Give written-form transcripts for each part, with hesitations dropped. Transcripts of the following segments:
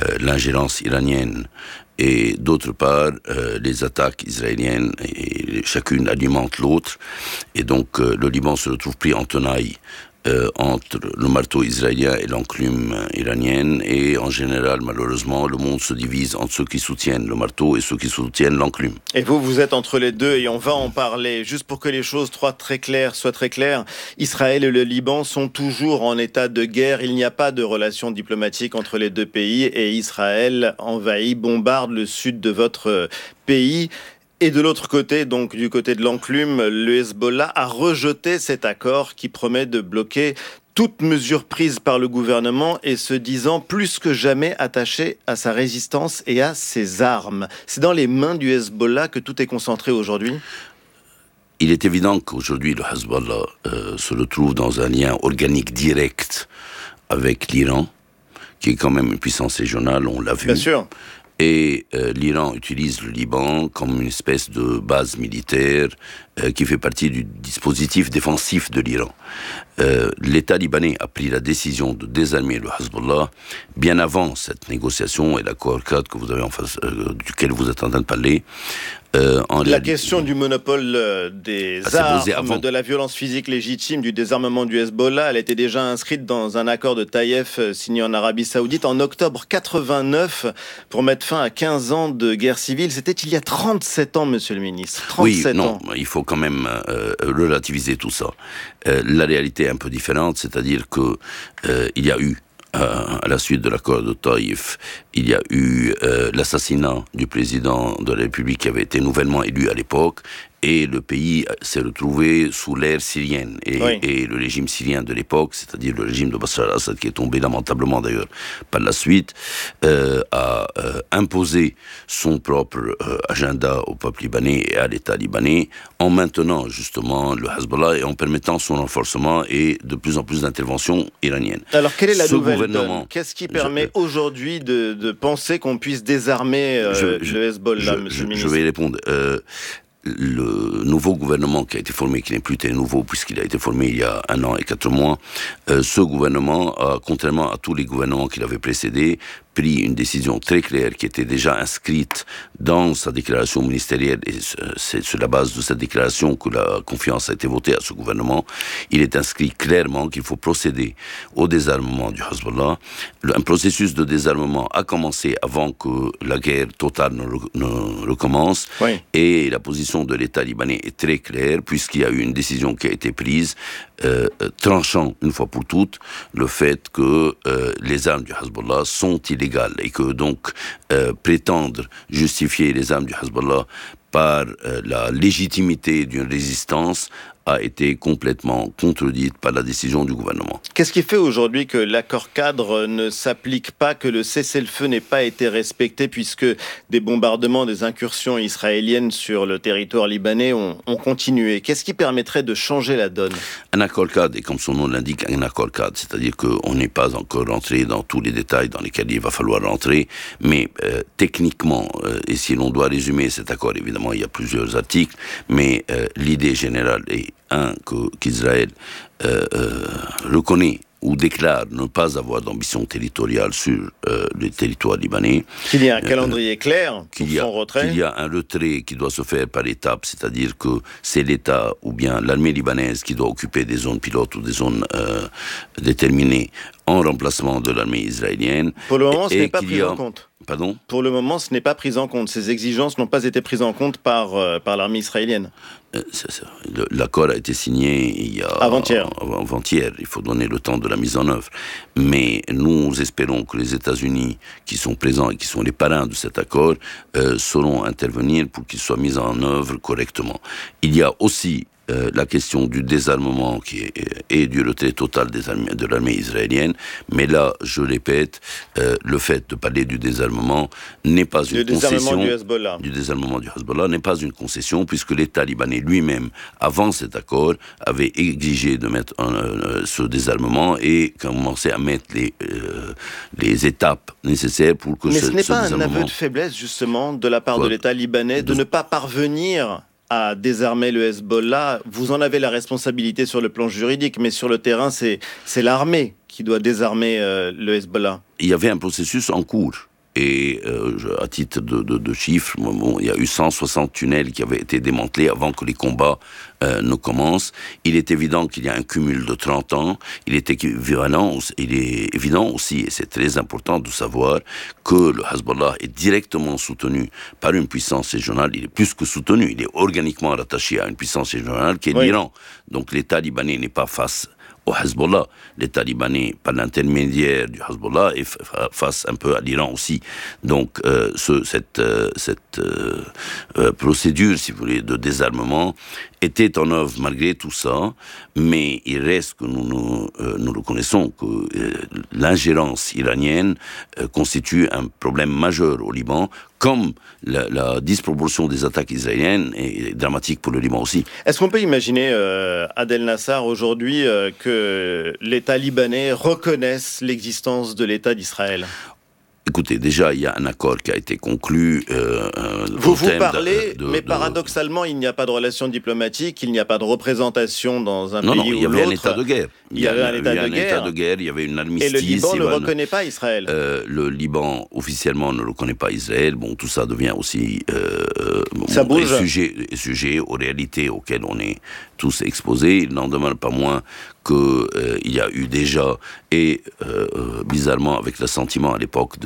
l'ingérence iranienne et d'autre part les attaques israéliennes, et chacune alimente l'autre, et donc le Liban se retrouve pris en tenaille entre le marteau israélien et l'enclume iranienne, et en général, malheureusement, le monde se divise entre ceux qui soutiennent le marteau et ceux qui soutiennent l'enclume. Et vous êtes entre les deux, et on va en parler. Juste pour que les choses soient très claires, Israël et le Liban sont toujours en état de guerre. Il n'y a pas de relations diplomatiques entre les deux pays, et Israël envahit, bombarde le sud de votre pays. Et de l'autre côté, donc du côté de l'enclume, le Hezbollah a rejeté cet accord qui promet de bloquer toute mesure prise par le gouvernement, et se disant plus que jamais attaché à sa résistance et à ses armes. C'est dans les mains du Hezbollah que tout est concentré aujourd'hui ? Il est évident qu'aujourd'hui le Hezbollah se retrouve dans un lien organique direct avec l'Iran, qui est quand même une puissance régionale, on l'a vu. Bien sûr. Et l'Iran utilise le Liban comme une espèce de base militaire qui fait partie du dispositif défensif de l'Iran. L'État libanais a pris la décision de désarmer le Hezbollah bien avant cette négociation et l'accord cadre que vous avez en face, duquel vous êtes en train de parler. La question du monopole des armes, de la violence physique légitime, du désarmement du Hezbollah, elle était déjà inscrite dans un accord de Taïef signé en Arabie Saoudite en octobre 89 pour mettre fin à 15 ans de guerre civile. C'était il y a 37 ans, monsieur le ministre. 37 ans. Il faut quand même relativiser tout ça. La réalité est un peu différente, c'est-à-dire que il y a eu à la suite de l'accord de Taïf, il y a eu l'assassinat du président de la République qui avait été nouvellement élu à l'époque, et le pays s'est retrouvé sous l'ère syrienne. Et le régime syrien de l'époque, c'est-à-dire le régime de Bachar al-Assad, qui est tombé lamentablement d'ailleurs par la suite, a imposé son propre agenda au peuple libanais et à l'État libanais, en maintenant justement le Hezbollah et en permettant son renforcement et de plus en plus d'interventions iraniennes. Alors quelle est la nouvelle donne ? Qu'est-ce qui permet aujourd'hui de penser qu'on puisse désarmer le Hezbollah, monsieur le ministre ? Je vais y répondre. Le nouveau gouvernement qui a été formé, qui n'est plus très nouveau puisqu'il a été formé il y a 1 an et 4 mois, ce gouvernement a, contrairement à tous les gouvernements qui l'avaient précédé, pris une décision très claire qui était déjà inscrite dans sa déclaration ministérielle, et c'est sur la base de cette déclaration que la confiance a été votée à ce gouvernement. Il est inscrit clairement qu'il faut procéder au désarmement du Hezbollah. Un processus de désarmement a commencé avant que la guerre totale ne recommence, et la position de l'État libanais est très claire, puisqu'il y a eu une décision qui a été prise tranchant une fois pour toutes le fait que les armes du Hezbollah sont illégales, et que donc prétendre justifier les armes du Hezbollah par la légitimité d'une résistance a été complètement contredite par la décision du gouvernement. Qu'est-ce qui fait aujourd'hui que l'accord cadre ne s'applique pas, que le cessez-le-feu n'ait pas été respecté, puisque des bombardements, des incursions israéliennes sur le territoire libanais ont continué ? Qu'est-ce qui permettrait de changer la donne ? Un accord cadre, et comme son nom l'indique, un accord cadre, c'est-à-dire qu'on n'est pas encore rentré dans tous les détails dans lesquels il va falloir rentrer, mais techniquement, et si l'on doit résumer cet accord, évidemment il y a plusieurs articles, mais l'idée générale est qu'Israël reconnaît ou déclare ne pas avoir d'ambition territoriale sur le territoire libanais. Qu'il y a un calendrier clair pour son retrait. Qu'il y a un retrait qui doit se faire par étapes, c'est-à-dire que c'est l'État ou bien l'armée libanaise qui doit occuper des zones pilotes ou des zones déterminées en remplacement de l'armée israélienne. Pour le moment, ce n'est pas pris en compte. Pardon ? Pour le moment, ce n'est pas pris en compte. Ces exigences n'ont pas été prises en compte par l'armée israélienne. L'accord a été signé il y a... Avant-hier. Il faut donner le temps de la mise en œuvre. Mais nous espérons que les États-Unis, qui sont présents et qui sont les parrains de cet accord, sauront intervenir pour qu'il soit mis en œuvre correctement. Il y a aussi la question du désarmement et du retrait total de l'armée israélienne, mais là, je répète, le fait de parler du désarmement n'est pas une concession. Du désarmement du Hezbollah n'est pas une concession, puisque l'État libanais lui-même, avant cet accord, avait exigé de mettre ce désarmement et commençait à mettre les étapes nécessaires pour que ce désarmement... Mais ce n'est pas un aveu de faiblesse, justement, de la part de l'État libanais de ne pas parvenir à désarmer le Hezbollah? Vous en avez la responsabilité sur le plan juridique, mais sur le terrain, c'est l'armée qui doit désarmer le Hezbollah. Il y avait un processus en cours Et à titre de chiffre, il y a eu 160 tunnels qui avaient été démantelés avant que les combats ne commencent. Il est évident qu'il y a un cumul de 30 ans. Il est évident aussi, et c'est très important de savoir, que le Hezbollah est directement soutenu par une puissance régionale. Il est plus que soutenu, il est organiquement rattaché à une puissance régionale qui est l'Iran. Donc l'État libanais n'est pas face au Hezbollah. L'État libanais, par l'intermédiaire du Hezbollah, est face un peu à l'Iran aussi. Donc cette procédure, si vous voulez, de désarmement était en œuvre malgré tout ça, mais il reste que nous reconnaissons que l'ingérence iranienne constitue un problème majeur au Liban, comme la disproportion des attaques israéliennes est dramatique pour le Liban aussi. Est-ce qu'on peut imaginer, Adel Nassar, aujourd'hui, que l'État libanais reconnaisse l'existence de l'État d'Israël ? Écoutez, déjà, il y a un accord qui a été conclu. Vous parlez, mais paradoxalement, il n'y a pas de relation diplomatique, il n'y a pas de représentation dans un pays ou l'autre. Non, il y avait un état de guerre. Il y avait un état de guerre, il y avait une armistice. Et le Liban ne reconnaît pas Israël. Le Liban, officiellement, ne reconnaît pas Israël. Bon, tout ça devient aussi ça bouge. Sujet aux réalités auxquelles on est tous exposés. Il n'en demeure pas moins qu'il y a eu déjà, et bizarrement avec l'assentiment à l'époque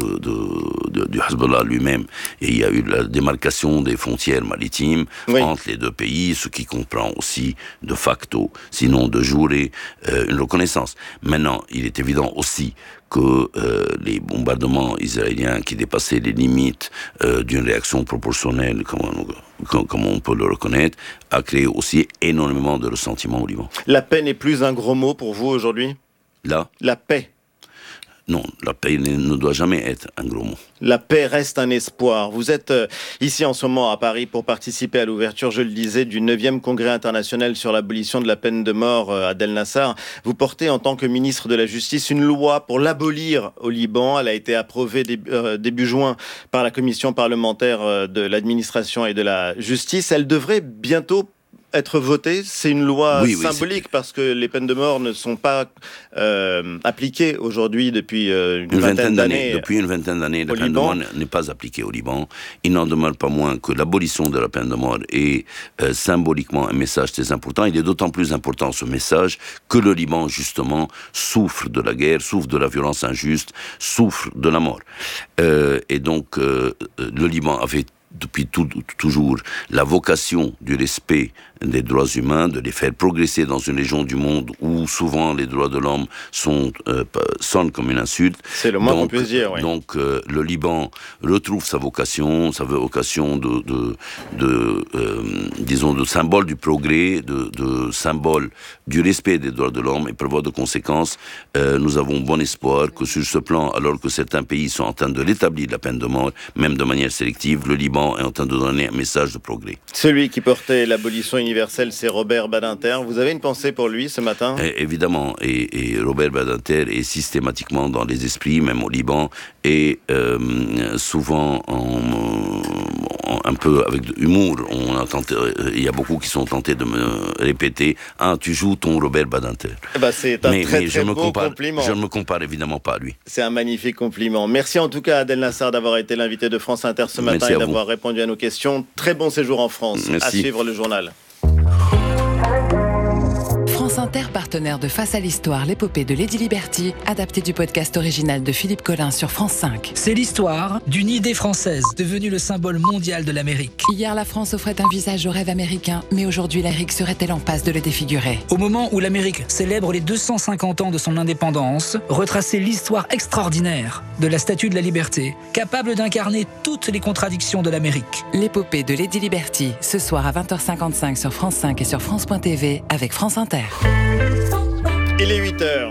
du Hezbollah lui-même, et il y a eu la démarcation des frontières maritimes entre les deux pays, ce qui comprend aussi de facto, sinon de jure, une reconnaissance. Maintenant, il est évident aussi que les bombardements israéliens qui dépassaient les limites d'une réaction proportionnelle, comme on peut le reconnaître, a créé aussi énormément de ressentiment au Liban. La paix n'est plus un gros mot pour vous aujourd'hui ? La paix. Non, la paix ne doit jamais être un gros mot. La paix reste un espoir. Vous êtes ici en ce moment à Paris pour participer à l'ouverture, je le disais, du 9e congrès international sur l'abolition de la peine de mort, Adel Nassar. Vous portez en tant que ministre de la Justice une loi pour l'abolir au Liban. Elle a été approuvée début juin par la commission parlementaire de l'administration et de la justice. Elle devrait bientôt être votée. C'est une loi symbolique parce que les peines de mort ne sont pas appliquées aujourd'hui depuis une vingtaine d'années. Depuis une vingtaine d'années, la peine de mort n'est pas appliquée au Liban. Il n'en demeure pas moins que l'abolition de la peine de mort est symboliquement un message très important. Il est d'autant plus important ce message que le Liban, justement, souffre de la guerre, souffre de la violence injuste, souffre de la mort. Et donc, le Liban avait depuis toujours la vocation du respect des droits humains, de les faire progresser dans une région du monde où souvent les droits de l'homme sonnent comme une insulte. C'est le moins qu'on puisse dire, oui. Donc le Liban retrouve sa vocation disons, de symbole du progrès, de symbole du respect des droits de l'homme, et par voie de conséquence, nous avons bon espoir que sur ce plan, alors que certains pays sont en train de rétablir la peine de mort, même de manière sélective, le Liban est en train de donner un message de progrès. Celui qui portait l'abolition universelle, c'est Robert Badinter. Vous avez une pensée pour lui ce matin ? Évidemment, et Robert Badinter est systématiquement dans les esprits, même au Liban, et souvent un peu avec de humour. Il y a beaucoup qui sont tentés de me répéter « Ah, tu joues ton Robert Badinter ». C'est un très beau compliment. Je ne me compare évidemment pas à lui. C'est un magnifique compliment. Merci en tout cas Adel Nassar d'avoir été l'invité de France Inter ce matin et d'avoir répondu à nos questions. Très bon séjour en France. Merci. À suivre le journal. France Inter, partenaire de Face à l'Histoire, l'épopée de Lady Liberty, adaptée du podcast original de Philippe Collin sur France 5. C'est l'histoire d'une idée française, devenue le symbole mondial de l'Amérique. Hier, la France offrait un visage au rêve américain, mais aujourd'hui, l'Amérique serait-elle en passe de le défigurer ? Au moment où l'Amérique célèbre les 250 ans de son indépendance, retracer l'histoire extraordinaire de la Statue de la Liberté, capable d'incarner toutes les contradictions de l'Amérique. L'épopée de Lady Liberty, ce soir à 20h55 sur France 5 et sur France.tv avec France Inter. Il est 8h.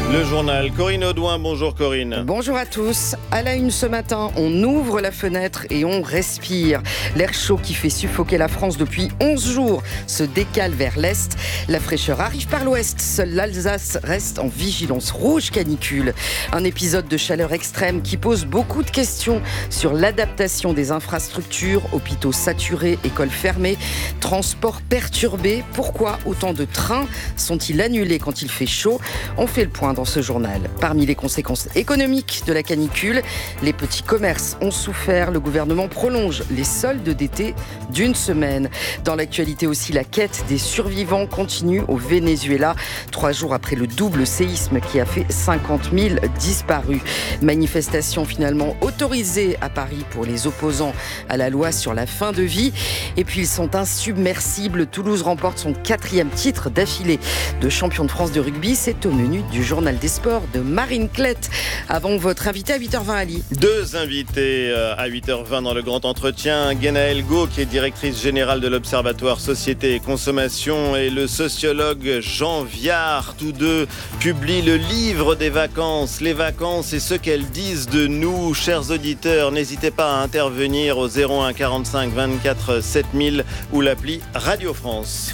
Le journal, Corinne Audouin, bonjour Corinne. Bonjour à tous. À la une ce matin, on ouvre la fenêtre et on respire. L'air chaud qui fait suffoquer la France depuis 11 jours se décale vers l'est. La fraîcheur arrive par l'ouest. Seule l'Alsace reste en vigilance rouge canicule. Un épisode de chaleur extrême qui pose beaucoup de questions sur l'adaptation des infrastructures, hôpitaux saturés, écoles fermées, transports perturbés. Pourquoi autant de trains sont-ils annulés quand il fait chaud ? On fait le point dans ce journal. Parmi les conséquences économiques de la canicule, les petits commerces ont souffert. Le gouvernement prolonge les soldes d'été d'une semaine. Dans l'actualité aussi, la quête des survivants continue au Venezuela, 3 jours après le double séisme qui a fait 50 000 disparus. Manifestation finalement autorisée à Paris pour les opposants à la loi sur la fin de vie. Et puis ils sont insubmersibles. Toulouse remporte son 4e titre d'affilée de champion de France de rugby. C'est au menu du journal des sports de Marine Klett. Avant votre invité à 8h20, Ali. 2 invités à 8h20 dans le grand entretien. Guénaëlle Gau, qui est directrice générale de l'Observatoire Société et Consommation, et le sociologue Jean Viard. Tous deux publient le livre des vacances. Les vacances et ce qu'elles disent de nous. Chers auditeurs, n'hésitez pas à intervenir au 01 45 24 7000 ou l'appli Radio France.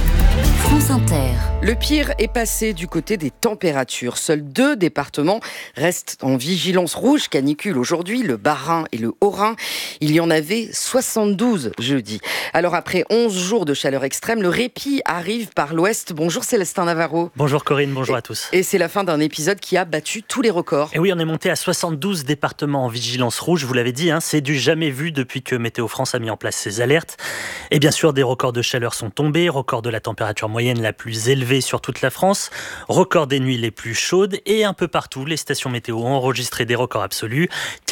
France Inter. Le pire est passé du côté des températures. Seuls 2 départements restent en vigilance rouge canicule aujourd'hui, le Bas-Rhin et le Haut-Rhin. Il y en avait 72 jeudi. Alors après 11 jours de chaleur extrême, le répit arrive par l'ouest. Bonjour Célestin Navarro. Bonjour Corinne, bonjour à tous. Et c'est la fin d'un épisode qui a battu tous les records. Et oui, on est monté à 72 départements en vigilance rouge, vous l'avez dit, c'est du jamais vu depuis que Météo France a mis en place ces alertes. Et bien sûr, des records de chaleur sont tombés, record de la température moyenne la plus élevée sur toute la France, record des nuits les plus chaudes, et un peu partout, les stations météo ont enregistré des records absolus.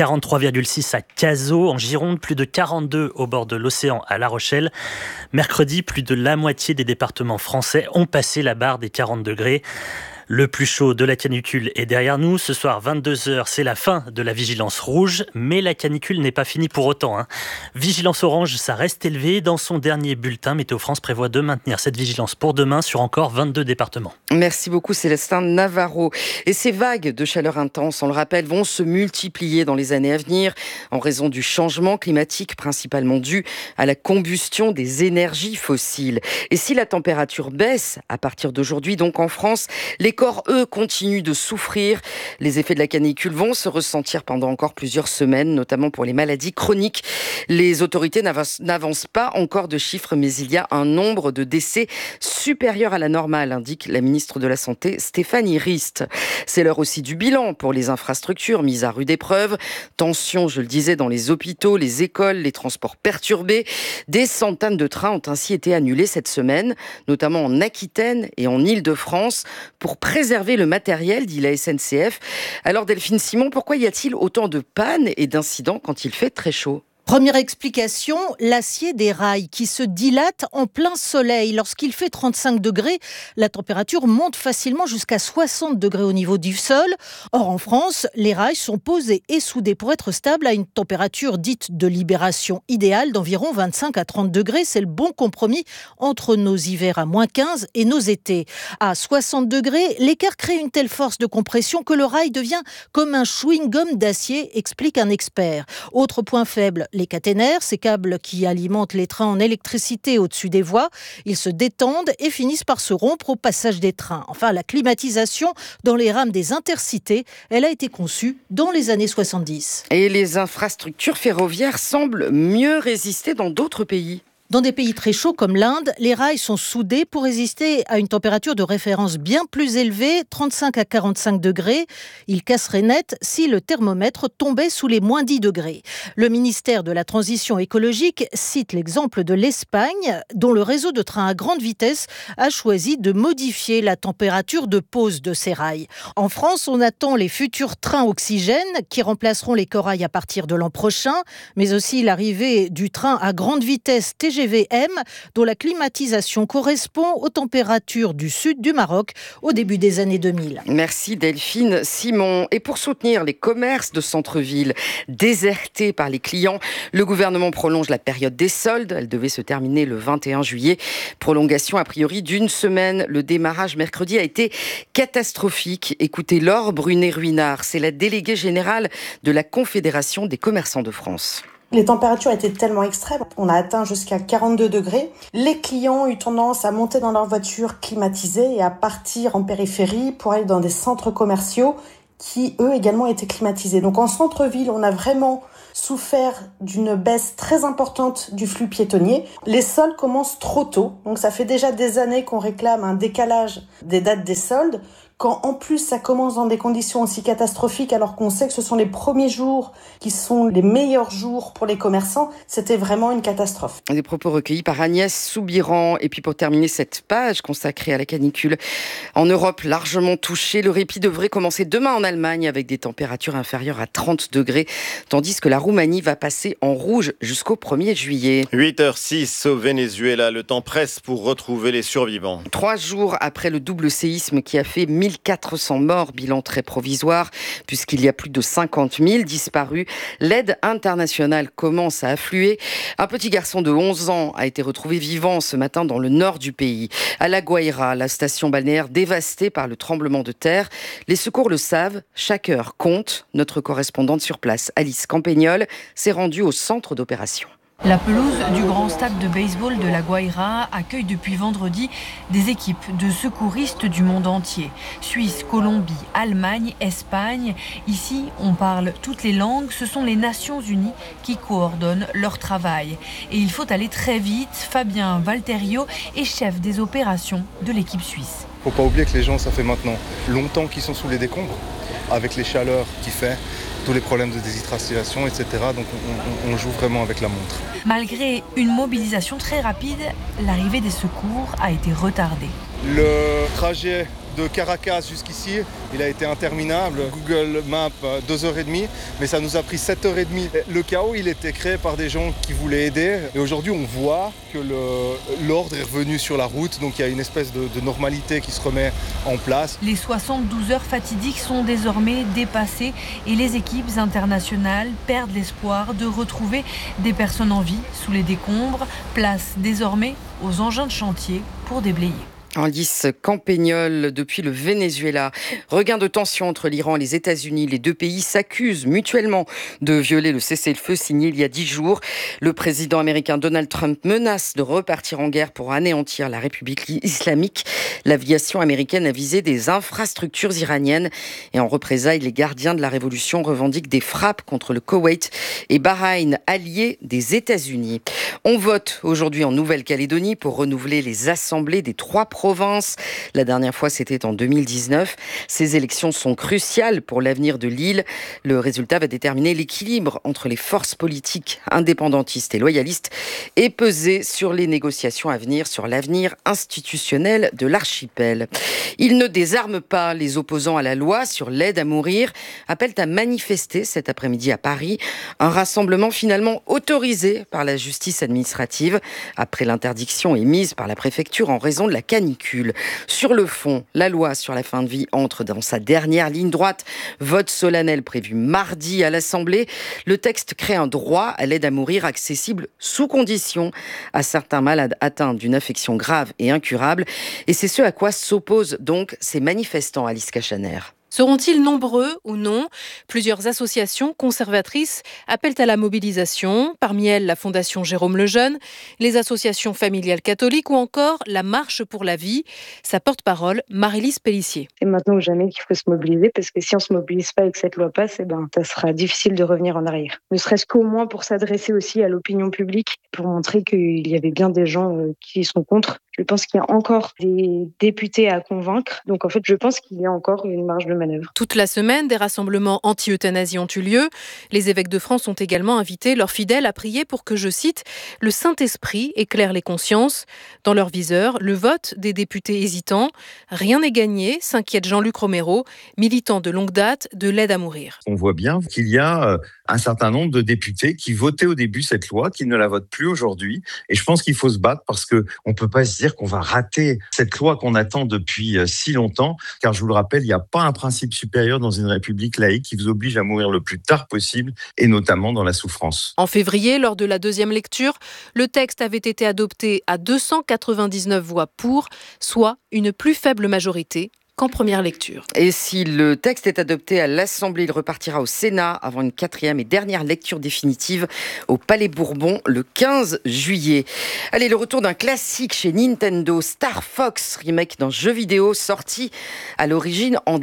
43,6 à Cazaux, en Gironde, plus de 42 au bord de l'océan à La Rochelle. Mercredi, plus de la moitié des départements français ont passé la barre des 40 degrés. Le plus chaud de la canicule est derrière nous. Ce soir, 22h, c'est la fin de la vigilance rouge. Mais la canicule n'est pas finie pour autant. Vigilance orange, ça reste élevé. Dans son dernier bulletin, Météo France prévoit de maintenir cette vigilance pour demain sur encore 22 départements. Merci beaucoup Célestin Navarro. Et ces vagues de chaleur intense, on le rappelle, vont se multiplier dans les années à venir en raison du changement climatique, principalement dû à la combustion des énergies fossiles. Et si la température baisse à partir d'aujourd'hui, donc en France, les corps, eux, continuent de souffrir. Les effets de la canicule vont se ressentir pendant encore plusieurs semaines, notamment pour les maladies chroniques. Les autorités n'avancent pas encore de chiffres, mais il y a un nombre de décès supérieur à la normale, indique la ministre de la Santé, Stéphanie Rist. C'est l'heure aussi du bilan pour les infrastructures mises à rude épreuve. Tension, je le disais, dans les hôpitaux, les écoles, les transports perturbés. Des centaines de trains ont ainsi été annulés cette semaine, notamment en Aquitaine et en Île-de-France, pour préserver le matériel, dit la SNCF. Alors Delphine Simon, pourquoi y a-t-il autant de pannes et d'incidents quand il fait très chaud ? Première explication, l'acier des rails qui se dilate en plein soleil. Lorsqu'il fait 35 degrés, la température monte facilement jusqu'à 60 degrés au niveau du sol. Or, en France, les rails sont posés et soudés pour être stables à une température dite de libération idéale d'environ 25 à 30 degrés. C'est le bon compromis entre nos hivers à moins 15 et nos étés. À 60 degrés, l'écart crée une telle force de compression que le rail devient comme un chewing-gum d'acier, explique un expert. Autre point faible, les caténaires, ces câbles qui alimentent les trains en électricité au-dessus des voies, ils se détendent et finissent par se rompre au passage des trains. Enfin, la climatisation dans les rames des intercités, elle a été conçue dans les années 70. Et les infrastructures ferroviaires semblent mieux résister dans d'autres pays. Dans des pays très chauds comme l'Inde, les rails sont soudés pour résister à une température de référence bien plus élevée, 35 à 45 degrés. Ils casseraient net si le thermomètre tombait sous les moins 10 degrés. Le ministère de la Transition écologique cite l'exemple de l'Espagne, dont le réseau de trains à grande vitesse a choisi de modifier la température de pose de ces rails. En France, on attend les futurs trains oxygène qui remplaceront les corails à partir de l'an prochain, mais aussi l'arrivée du train à grande vitesse TGV TGV M, dont la climatisation correspond aux températures du sud du Maroc au début des années 2000. Merci Delphine Simon. Et pour soutenir les commerces de centre-ville désertés par les clients, le gouvernement prolonge la période des soldes. Elle devait se terminer le 21 juillet. Prolongation a priori d'une semaine. Le démarrage mercredi a été catastrophique. Écoutez Laure Brunet-Ruinard, c'est la déléguée générale de la Confédération des commerçants de France. Les températures étaient tellement extrêmes, on a atteint jusqu'à 42 degrés. Les clients ont eu tendance à monter dans leur voiture climatisée et à partir en périphérie pour aller dans des centres commerciaux qui, eux, également étaient climatisés. Donc en centre-ville, on a vraiment souffert d'une baisse très importante du flux piétonnier. Les soldes commencent trop tôt, donc ça fait déjà des années qu'on réclame un décalage des dates des soldes. Quand en plus ça commence dans des conditions aussi catastrophiques alors qu'on sait que ce sont les premiers jours qui sont les meilleurs jours pour les commerçants, c'était vraiment une catastrophe. Des propos recueillis par Agnès Soubiran. Et puis pour terminer cette page consacrée à la canicule, en Europe largement touchée, le répit devrait commencer demain en Allemagne avec des températures inférieures à 30 degrés, tandis que la Roumanie va passer en rouge jusqu'au 1er juillet. 8h06 au Venezuela, le temps presse pour retrouver les survivants. 3 jours après le double séisme qui a fait 1400 morts, bilan très provisoire, puisqu'il y a plus de 50 000 disparus. L'aide internationale commence à affluer. Un petit garçon de 11 ans a été retrouvé vivant ce matin dans le nord du pays. À La Guaira, la station balnéaire dévastée par le tremblement de terre. Les secours le savent, chaque heure compte. Notre correspondante sur place, Alice Campagnol, s'est rendue au centre d'opération. La pelouse du grand stade de baseball de La Guaira accueille depuis vendredi des équipes de secouristes du monde entier. Suisse, Colombie, Allemagne, Espagne. Ici, on parle toutes les langues. Ce sont les Nations Unies qui coordonnent leur travail. Et il faut aller très vite. Fabien Valterio est chef des opérations de l'équipe suisse. Il ne faut pas oublier que les gens, ça fait maintenant longtemps qu'ils sont sous les décombres, avec les chaleurs qu'il fait. Tous les problèmes de déshydratation, etc. Donc on joue vraiment avec la montre. Malgré une mobilisation très rapide, l'arrivée des secours a été retardée. Le trajet de Caracas jusqu'ici, il a été interminable. Google Maps, 2h30, mais ça nous a pris 7h30. Le chaos, il était créé par des gens qui voulaient aider. Et aujourd'hui, on voit que l'ordre est revenu sur la route. Donc il y a une espèce de normalité qui se remet en place. Les 72 heures fatidiques sont désormais dépassées et les équipes internationales perdent l'espoir de retrouver des personnes en vie sous les décombres. Place désormais aux engins de chantier pour déblayer. Alice Campagnol depuis le Venezuela. Regain de tension entre l'Iran et les États-Unis. Les deux pays s'accusent mutuellement de violer le cessez-le-feu signé il y a 10 jours. Le président américain Donald Trump menace de repartir en guerre pour anéantir la République islamique. L'aviation américaine a visé des infrastructures iraniennes. Et en représailles, les gardiens de la révolution revendiquent des frappes contre le Koweït et Bahreïn, alliés des États-Unis. On vote aujourd'hui en Nouvelle-Calédonie pour renouveler les assemblées des 3 provinces. La dernière fois, c'était en 2019. Ces élections sont cruciales pour l'avenir de l'île. Le résultat va déterminer l'équilibre entre les forces politiques indépendantistes et loyalistes et peser sur les négociations à venir sur l'avenir institutionnel de l'archipel. Ils ne désarment pas. Les opposants à la loi sur l'aide à mourir appellent à manifester cet après-midi à Paris. Un rassemblement finalement autorisé par la justice administrative après l'interdiction émise par la préfecture en raison de la canicule. Sur le fond, la loi sur la fin de vie entre dans sa dernière ligne droite. Vote solennel prévu mardi à l'Assemblée. Le texte crée un droit à l'aide à mourir accessible sous condition à certains malades atteints d'une affection grave et incurable. Et c'est ce à quoi s'opposent donc ces manifestants, Alice Cachaner. Seront-ils nombreux ou non ? Plusieurs associations conservatrices appellent à la mobilisation, parmi elles la Fondation Jérôme Lejeune, les associations familiales catholiques ou encore la Marche pour la vie. Sa porte-parole, Marie-Lise Pellissier. C'est maintenant ou jamais qu'il faut se mobiliser parce que si on ne se mobilise pas et que cette loi passe, ça sera difficile de revenir en arrière. Ne serait-ce qu'au moins pour s'adresser aussi à l'opinion publique, pour montrer qu'il y avait bien des gens qui sont contre, Je pense qu'il y a encore des députés à convaincre. Donc en fait, je pense qu'il y a encore une marge de manœuvre. Toute la semaine, des rassemblements anti-euthanasie ont eu lieu. Les évêques de France ont également invité leurs fidèles à prier pour que, je cite, « le Saint-Esprit éclaire les consciences ». Dans leur viseur, le vote des députés hésitants. Rien n'est gagné, s'inquiète Jean-Luc Romero, militant de longue date de l'aide à mourir. On voit bien qu'il y a un certain nombre de députés qui votaient au début cette loi, qui ne la votent plus aujourd'hui. Et je pense qu'il faut se battre parce qu'on ne peut pas se dire qu'on va rater cette loi qu'on attend depuis si longtemps. Car je vous le rappelle, il n'y a pas un principe supérieur dans une république laïque qui vous oblige à mourir le plus tard possible et notamment dans la souffrance. En février, lors de la deuxième lecture, le texte avait été adopté à 299 voix pour, soit une plus faible majorité qu'en première lecture. Et si le texte est adopté à l'Assemblée, il repartira au Sénat avant une 4e et dernière lecture définitive au Palais Bourbon le 15 juillet. Allez, le retour d'un classique chez Nintendo, Star Fox, remake d'un jeu vidéo sorti à l'origine en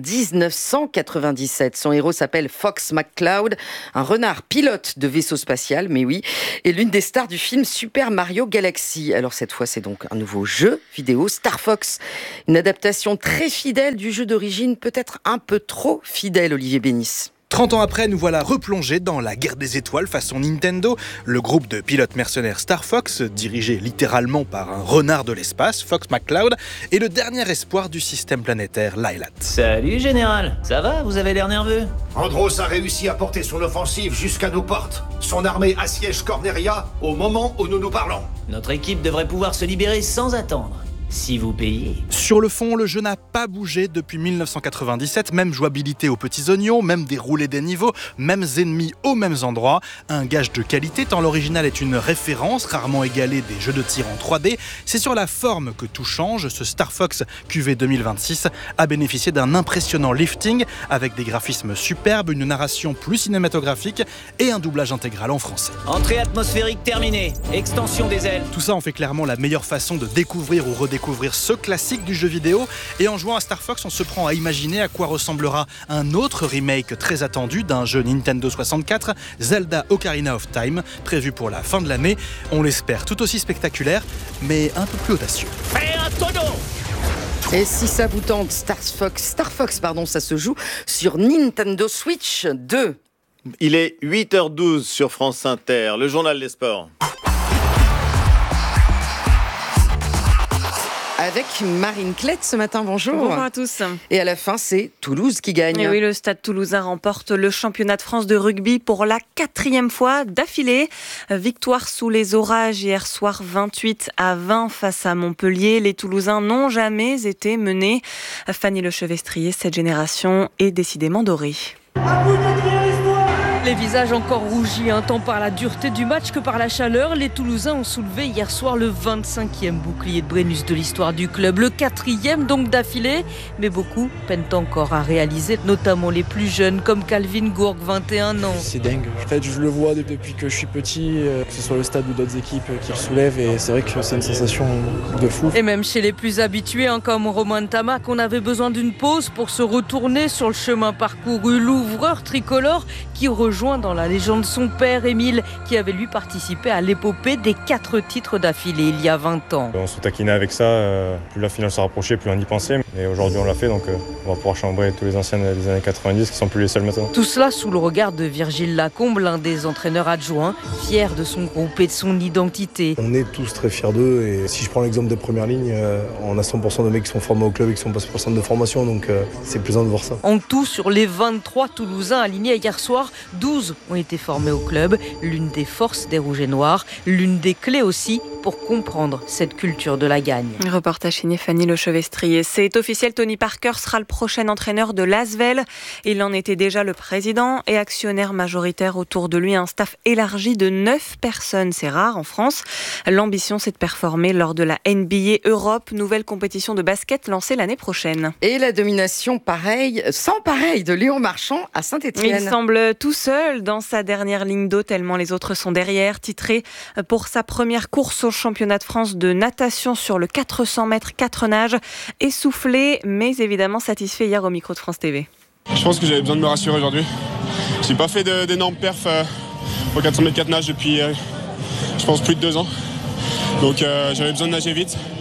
1997. Son héros s'appelle Fox McCloud, un renard pilote de vaisseau spatial, mais oui, et l'une des stars du film Super Mario Galaxy. Alors cette fois, c'est donc un nouveau jeu vidéo, Star Fox, une adaptation très fidèle du jeu d'origine, peut-être un peu trop fidèle, Olivier Bénis. 30 ans après, nous voilà replongés dans la guerre des étoiles façon Nintendo. Le groupe de pilotes mercenaires Star Fox, dirigé littéralement par un renard de l'espace, Fox McCloud, est le dernier espoir du système planétaire Lylat. Salut Général, ça va? Vous avez l'air nerveux? Andros a réussi à porter son offensive jusqu'à nos portes. Son armée assiège Corneria au moment où nous nous parlons. Notre équipe devrait pouvoir se libérer sans attendre. Si vous payez. Sur le fond, le jeu n'a pas bougé depuis 1997, même jouabilité aux petits oignons, même déroulé des niveaux, mêmes ennemis aux mêmes endroits. Un gage de qualité tant l'original est une référence, rarement égalée des jeux de tir en 3D. C'est sur la forme que tout change. Ce Star Fox QV 2026 a bénéficié d'un impressionnant lifting avec des graphismes superbes, une narration plus cinématographique et un doublage intégral en français. Entrée atmosphérique terminée, extension des ailes. Tout ça en fait clairement la meilleure façon de découvrir ou redécouvrir ce classique du jeu vidéo. Et en jouant à Star Fox, on se prend à imaginer à quoi ressemblera un autre remake très attendu d'un jeu Nintendo 64, Zelda Ocarina of Time, prévu pour la fin de l'année. On l'espère tout aussi spectaculaire, mais un peu plus audacieux. Et si ça vous tente, Star Fox, ça se joue sur Nintendo Switch 2. Il est 8h12 sur France Inter, le journal des sports. Avec Marine Klett ce matin, bonjour. Bonjour à tous. Et à la fin, c'est Toulouse qui gagne. Et oui, le Stade Toulousain remporte le championnat de France de rugby pour la 4e fois d'affilée. Victoire sous les orages hier soir 28-20 face à Montpellier. Les Toulousains n'ont jamais été menés. Fanny Lechevestrier, cette génération est décidément dorée. Les visages encore rougis, tant par la dureté du match que par la chaleur. Les Toulousains ont soulevé hier soir le 25e bouclier de Brennus de l'histoire du club. Le 4e donc d'affilée. Mais beaucoup peinent encore à réaliser, notamment les plus jeunes comme Calvin Gourgue, 21 ans. C'est dingue. En fait, je le vois depuis que je suis petit, que ce soit le stade ou d'autres équipes qui le soulèvent. Et c'est vrai que c'est une sensation de fou. Et même chez les plus habitués, comme Romain Tamac, on avait besoin d'une pause pour se retourner sur le chemin parcouru. L'ouvreur tricolore qui rejoint dans la légende son père Émile, qui avait lui participé à l'épopée des 4 titres d'affilée il y a 20 ans. On se taquinait avec ça, plus la finale se rapprochait, plus on y pensait. Et aujourd'hui on l'a fait, donc on va pouvoir chambrer tous les anciens des années 90 qui sont plus les seuls maintenant. Tout cela sous le regard de Virgile Lacombe, l'un des entraîneurs adjoints, fier de son groupe et de son identité. On est tous très fiers d'eux, et si je prends l'exemple des premières lignes, on a 100% de mecs qui sont formés au club et qui sont passés par le centre de formation, donc c'est plaisant de voir ça. En tout, sur les 23 Toulousains alignés hier soir, 12 ont été formés au club, l'une des forces des Rouges et Noirs, l'une des clés aussi pour comprendre cette culture de la gagne. Reportage signé Fanny Lechevestrier. C'est officiel, Tony Parker sera le prochain entraîneur de l'Asvel. Il en était déjà le président et actionnaire majoritaire autour de lui. Un staff élargi de 9 personnes, c'est rare en France. L'ambition, c'est de performer lors de la NBA Europe, nouvelle compétition de basket lancée l'année prochaine. Et la domination sans pareil de Léon Marchand à Saint-Étienne. Il semble tout seul dans sa dernière ligne d'eau, tellement les autres sont derrière. Titré pour sa première course au championnat de France de natation sur le 400 mètres 4 nages, essoufflé mais évidemment satisfait hier au micro de France TV. Je pense que j'avais besoin de me rassurer aujourd'hui. Je n'ai pas fait d'énormes perfs au 400 mètres 4 nages depuis je pense plus de 2 ans. Donc j'avais besoin de nager vite.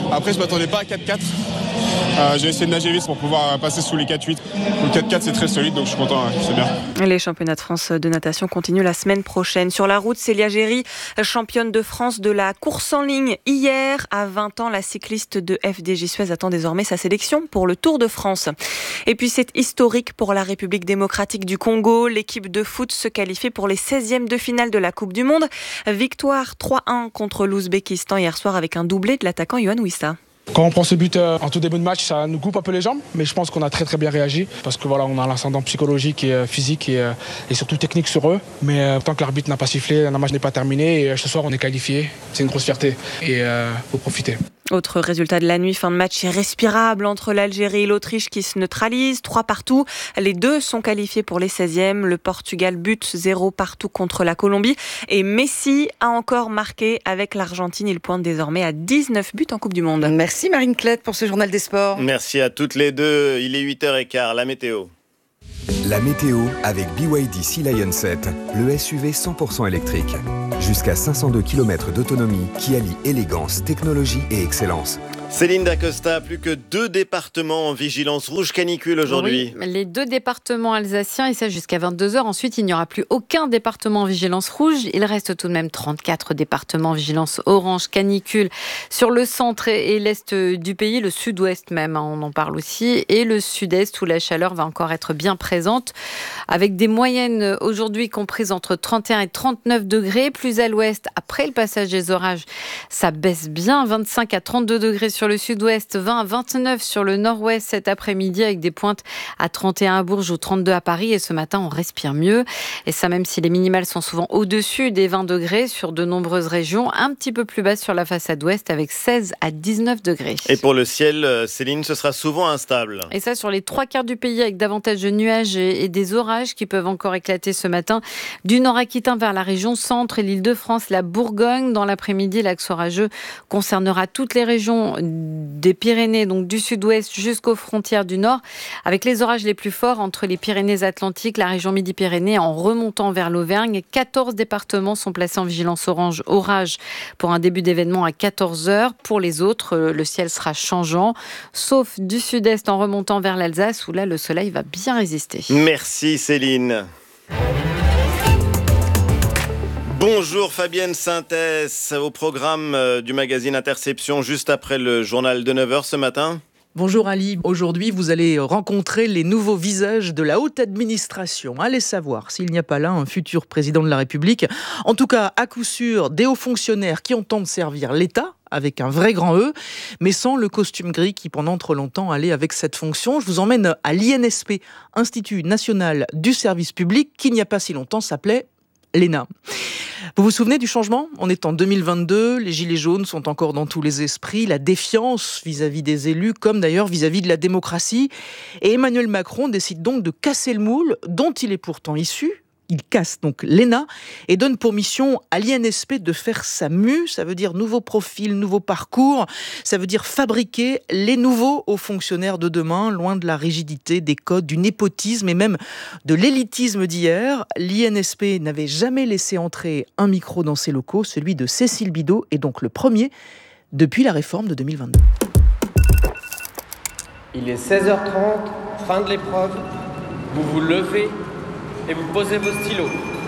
Après, je m'attendais pas à 4-4. J'ai essayé de nager vite pour pouvoir passer sous les 4-8. Le 4-4, c'est très solide, donc je suis content, c'est bien. Les championnats de France de natation continuent la semaine prochaine. Sur la route, Célia Géry, championne de France de la course en ligne. Hier, à 20 ans, la cycliste de FDJ Suez attend désormais sa sélection pour le Tour de France. Et puis c'est historique pour la République démocratique du Congo. L'équipe de foot se qualifie pour les 16e de finale de la Coupe du Monde. Victoire 3-1 contre l'Ouzbékistan hier soir avec un doublé de l'attaquant Yohan Wissa. Quand on prend ce but en tout début de match, ça nous coupe un peu les jambes, mais je pense qu'on a très très bien réagi parce que voilà, on a un ascendant psychologique et physique et surtout technique sur eux. Mais tant que l'arbitre n'a pas sifflé, le match n'est pas terminé et ce soir on est qualifié. C'est une grosse fierté et faut profiter. Autre résultat de la nuit, fin de match irrespirable entre l'Algérie et l'Autriche qui se neutralisent, 3-3. Les deux sont qualifiés pour les 16e. Le Portugal bute 0-0 contre la Colombie. Et Messi a encore marqué avec l'Argentine. Il pointe désormais à 19 buts en Coupe du Monde. Merci Marine Clette pour ce journal des sports. Merci à toutes les deux. Il est 8h15, la météo. La météo avec BYD Sea Lion 7, le SUV 100% électrique. Jusqu'à 502 km d'autonomie qui allie élégance, technologie et excellence. Céline Dacosta, plus que 2 départements en vigilance rouge canicule aujourd'hui. Oui, les 2 départements alsaciens, et ça jusqu'à 22h. Ensuite, il n'y aura plus aucun département en vigilance rouge. Il reste tout de même 34 départements en vigilance orange canicule sur le centre et l'est du pays, le sud-ouest même, on en parle aussi, et le sud-est où la chaleur va encore être bien présente, avec des moyennes aujourd'hui comprises entre 31 et 39 degrés. Plus à l'ouest, après le passage des orages, ça baisse bien, 25 à 32 degrés sur le sud-ouest, 20 à 29 sur le nord-ouest cet après-midi avec des pointes à 31 à Bourges ou 32 à Paris. Et ce matin, on respire mieux. Et ça, même si les minimales sont souvent au-dessus des 20 degrés sur de nombreuses régions, un petit peu plus basse sur la façade ouest avec 16 à 19 degrés. Et pour le ciel, Céline, ce sera souvent instable. Et ça sur les 3/4 du pays avec davantage de nuages et des orages qui peuvent encore éclater ce matin. Du nord aquitain vers la région centre et l'Île-de-France, la Bourgogne. Dans l'après-midi, l'axe orageux concernera toutes les régions des Pyrénées, donc du sud-ouest jusqu'aux frontières du nord, avec les orages les plus forts entre les Pyrénées-Atlantiques, la région Midi-Pyrénées, en remontant vers l'Auvergne. 14 départements sont placés en vigilance orange orage pour un début d'événement à 14h. Pour les autres, le ciel sera changeant, sauf du sud-est en remontant vers l'Alsace, où là, le soleil va bien résister. Merci Céline. Bonjour Fabienne Synthès, au programme du magazine Interception, juste après le journal de 9h ce matin. Bonjour Ali, aujourd'hui vous allez rencontrer les nouveaux visages de la haute administration. Allez savoir s'il n'y a pas là un futur président de la République. En tout cas, à coup sûr, des hauts fonctionnaires qui entendent servir l'État, avec un vrai grand E, mais sans le costume gris qui pendant trop longtemps allait avec cette fonction. Je vous emmène à l'INSP, Institut National du Service Public, qui il n'y a pas si longtemps s'appelait l'ENA. Vous vous souvenez du changement ? On est en 2022, les gilets jaunes sont encore dans tous les esprits, la défiance vis-à-vis des élus, comme d'ailleurs vis-à-vis de la démocratie. Et Emmanuel Macron décide donc de casser le moule dont il est pourtant issu. Il casse donc l'ENA et donne pour mission à l'INSP de faire sa mue. Ça veut dire nouveau profil, nouveau parcours. Ça veut dire fabriquer les nouveaux hauts fonctionnaires de demain, loin de la rigidité, des codes, du népotisme et même de l'élitisme d'hier. L'INSP n'avait jamais laissé entrer un micro dans ses locaux. Celui de Cécile Bidot est donc le premier depuis la réforme de 2022. Il est 16h30, fin de l'épreuve. Vous vous levez et vous posez vos stylos.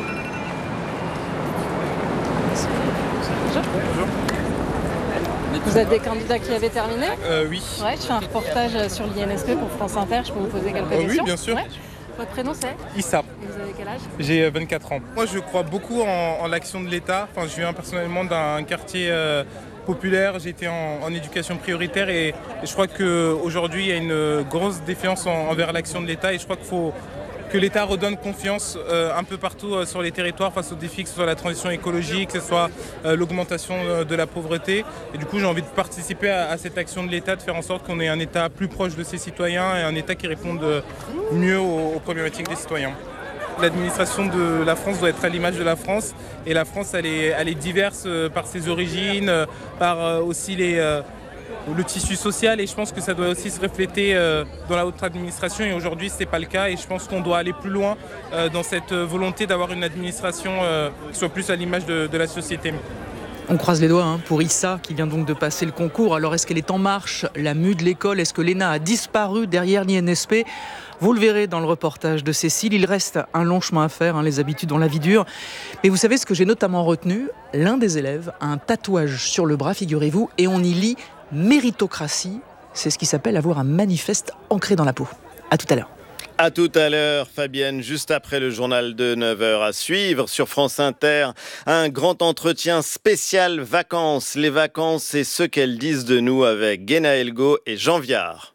Vous êtes des candidats qui avaient terminé ? Oui. Ouais, je fais un reportage sur l'INSP pour France Inter. Je peux vous poser quelques questions ? Oui, bien sûr. Ouais. Votre prénom c'est ? Issa. Et vous avez quel âge ? J'ai 24 ans. Moi, je crois beaucoup en l'action de l'État. Enfin, je viens personnellement d'un quartier populaire. J'ai été en éducation prioritaire et je crois qu'aujourd'hui, il y a une grosse défiance envers l'action de l'État et je crois qu'il faut que l'État redonne confiance un peu partout sur les territoires face aux défis, que ce soit la transition écologique, que ce soit l'augmentation de la pauvreté. Et du coup, j'ai envie de participer à cette action de l'État, de faire en sorte qu'on ait un État plus proche de ses citoyens et un État qui réponde mieux aux problématiques des citoyens. L'administration de la France doit être à l'image de la France. Et la France, elle est diverse par ses origines, par aussi le tissu social, et je pense que ça doit aussi se refléter dans la haute administration, et aujourd'hui ce n'est pas le cas, et je pense qu'on doit aller plus loin dans cette volonté d'avoir une administration qui soit plus à l'image de la société. On croise les doigts pour Issa qui vient donc de passer le concours. Alors est-ce qu'elle est en marche, la mue de l'école? Est-ce que l'ENA a disparu derrière l'INSP? Vous le verrez dans le reportage de Cécile. Il reste un long chemin à faire, les habitudes ont la vie dure. Mais vous savez ce que j'ai notamment retenu? L'un des élèves a un tatouage sur le bras, figurez-vous, et on y lit méritocratie. C'est ce qui s'appelle avoir un manifeste ancré dans la peau. À tout à l'heure. À tout à l'heure, Fabienne, juste après le journal de 9h à suivre sur France Inter. Un grand entretien spécial vacances. Les vacances et ce qu'elles disent de nous avec Guénaël Go et Jean Viard.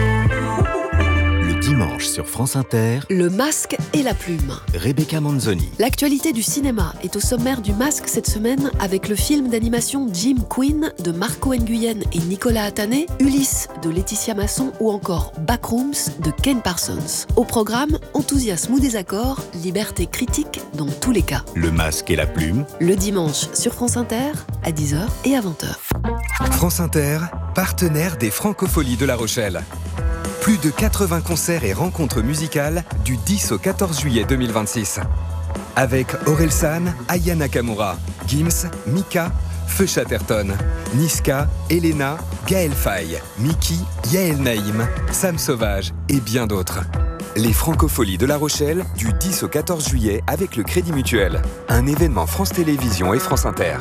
Dimanche sur France Inter, Le Masque et la Plume. Rebecca Manzoni. L'actualité du cinéma est au sommaire du Masque cette semaine avec le film d'animation Jim Queen de Marco Nguyen et Nicolas Atané, Ulysse de Laetitia Masson ou encore Backrooms de Ken Parsons. Au programme, enthousiasme ou désaccord, liberté critique dans tous les cas. Le Masque et la Plume. Le dimanche sur France Inter à 10h et à 20h. France Inter, partenaire des Francopholies de La Rochelle. Plus de 80 concerts et rencontres musicales du 10 au 14 juillet 2026. Avec Orelsan, Aya Nakamura, Gims, Mika, Feu Chatterton, Niska, Elena, Gaël Faye, Miki, Yael Naïm, Sam Sauvage et bien d'autres. Les Francopholies de La Rochelle du 10 au 14 juillet avec le Crédit Mutuel. Un événement France Télévisions et France Inter.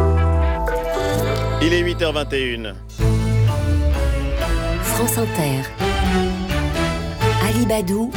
Il est 8h21. France Inter. Ali Badou,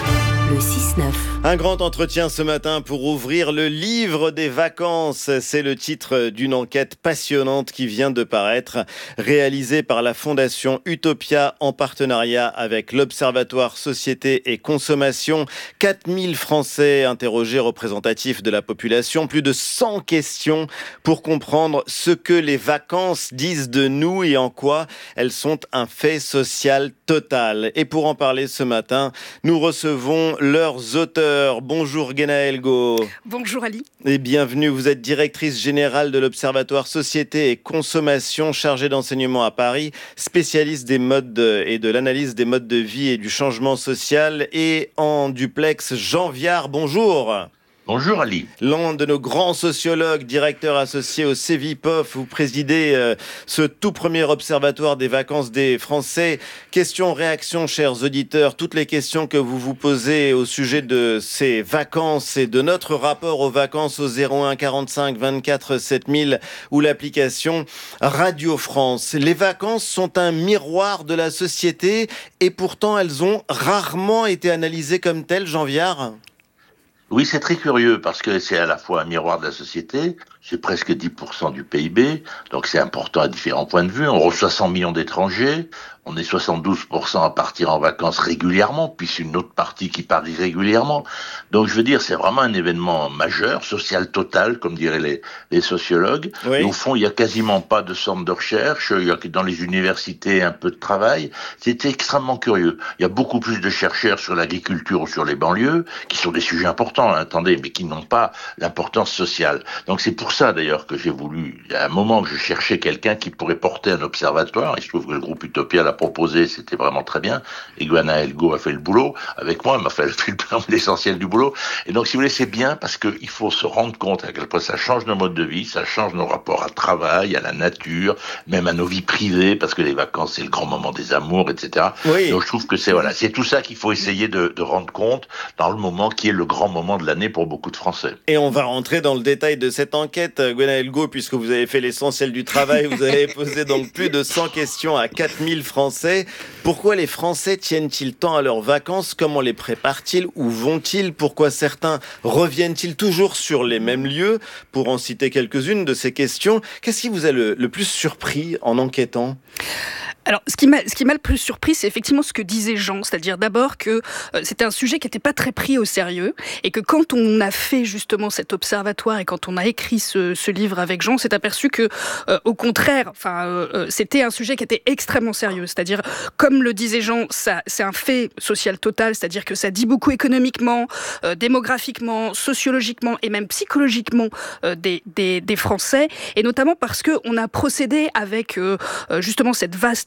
le 6-9. Un grand entretien ce matin pour ouvrir le livre des vacances. C'est le titre d'une enquête passionnante qui vient de paraître, réalisée par la Fondation Utopia en partenariat avec l'Observatoire Société et Consommation. 4000 Français interrogés représentatifs de la population, plus de 100 questions pour comprendre ce que les vacances disent de nous et en quoi elles sont un fait social total. Et pour en parler ce matin, nous recevons leurs auteurs. Bonjour Guénaël Go. Bonjour Ali. Et bienvenue, vous êtes directrice générale de l'Observatoire Société et Consommation, chargée d'enseignement à Paris, spécialiste des modes et de l'analyse des modes de vie et du changement social. Et en duplex, Jean Viard, bonjour. Bonjour Ali. L'un de nos grands sociologues, directeur associé au CEVIPOF, vous présidez ce tout premier observatoire des vacances des Français. Questions, réactions, chers auditeurs, toutes les questions que vous vous posez au sujet de ces vacances et de notre rapport aux vacances au 01 45 24 7000 ou l'application Radio France. Les vacances sont un miroir de la société et pourtant elles ont rarement été analysées comme telles, Jean Viard. Oui, c'est très curieux parce que c'est à la fois un miroir de la société, c'est presque 10% du PIB, donc c'est important à différents points de vue. On reçoit 100 millions d'étrangers, on est 72% à partir en vacances régulièrement, puis c'est une autre partie qui part irrégulièrement. Donc je veux dire, c'est vraiment un événement majeur, social total, comme diraient les sociologues. Oui. Et au fond, il n'y a quasiment pas de centre de recherche, il y a dans les universités un peu de travail. C'était extrêmement curieux. Il y a beaucoup plus de chercheurs sur l'agriculture ou sur les banlieues, qui sont des sujets importants, attendez, mais qui n'ont pas l'importance sociale. Donc c'est pour ça d'ailleurs que j'ai voulu, il y a un moment que je cherchais quelqu'un qui pourrait porter un observatoire, il se trouve que le groupe Utopia l'a proposé, c'était vraiment très bien, et Guénaël Go a fait le boulot avec moi, il m'a fait l'essentiel du boulot, et donc si vous voulez c'est bien parce qu'il faut se rendre compte à quel point ça change nos modes de vie, ça change nos rapports à travail, à la nature, même à nos vies privées, parce que les vacances c'est le grand moment des amours, etc. Oui. Donc je trouve que c'est tout ça qu'il faut essayer de rendre compte dans le moment qui est le grand moment de l'année pour beaucoup de Français. Et on va rentrer dans le détail de cette enquête, Guénaël Go, puisque vous avez fait l'essentiel du travail, vous avez posé donc plus de 100 questions à 4000 Français. Pourquoi les Français tiennent-ils tant à leurs vacances? Comment les préparent-ils? Où vont-ils? Pourquoi certains reviennent-ils toujours sur les mêmes lieux? Pour en citer quelques-unes de ces questions, qu'est-ce qui vous a le plus surpris en enquêtant? Alors, ce qui m'a le plus surpris, c'est effectivement ce que disait Jean, c'est-à-dire d'abord que c'était un sujet qui n'était pas très pris au sérieux et que quand on a fait justement cet observatoire et quand on a écrit ce livre avec Jean, on s'est aperçu que, au contraire, c'était un sujet qui était extrêmement sérieux. C'est-à-dire, comme le disait Jean, c'est un fait social total, c'est-à-dire que ça dit beaucoup économiquement, démographiquement, sociologiquement et même psychologiquement des Français, et notamment parce que on a procédé avec justement cette vaste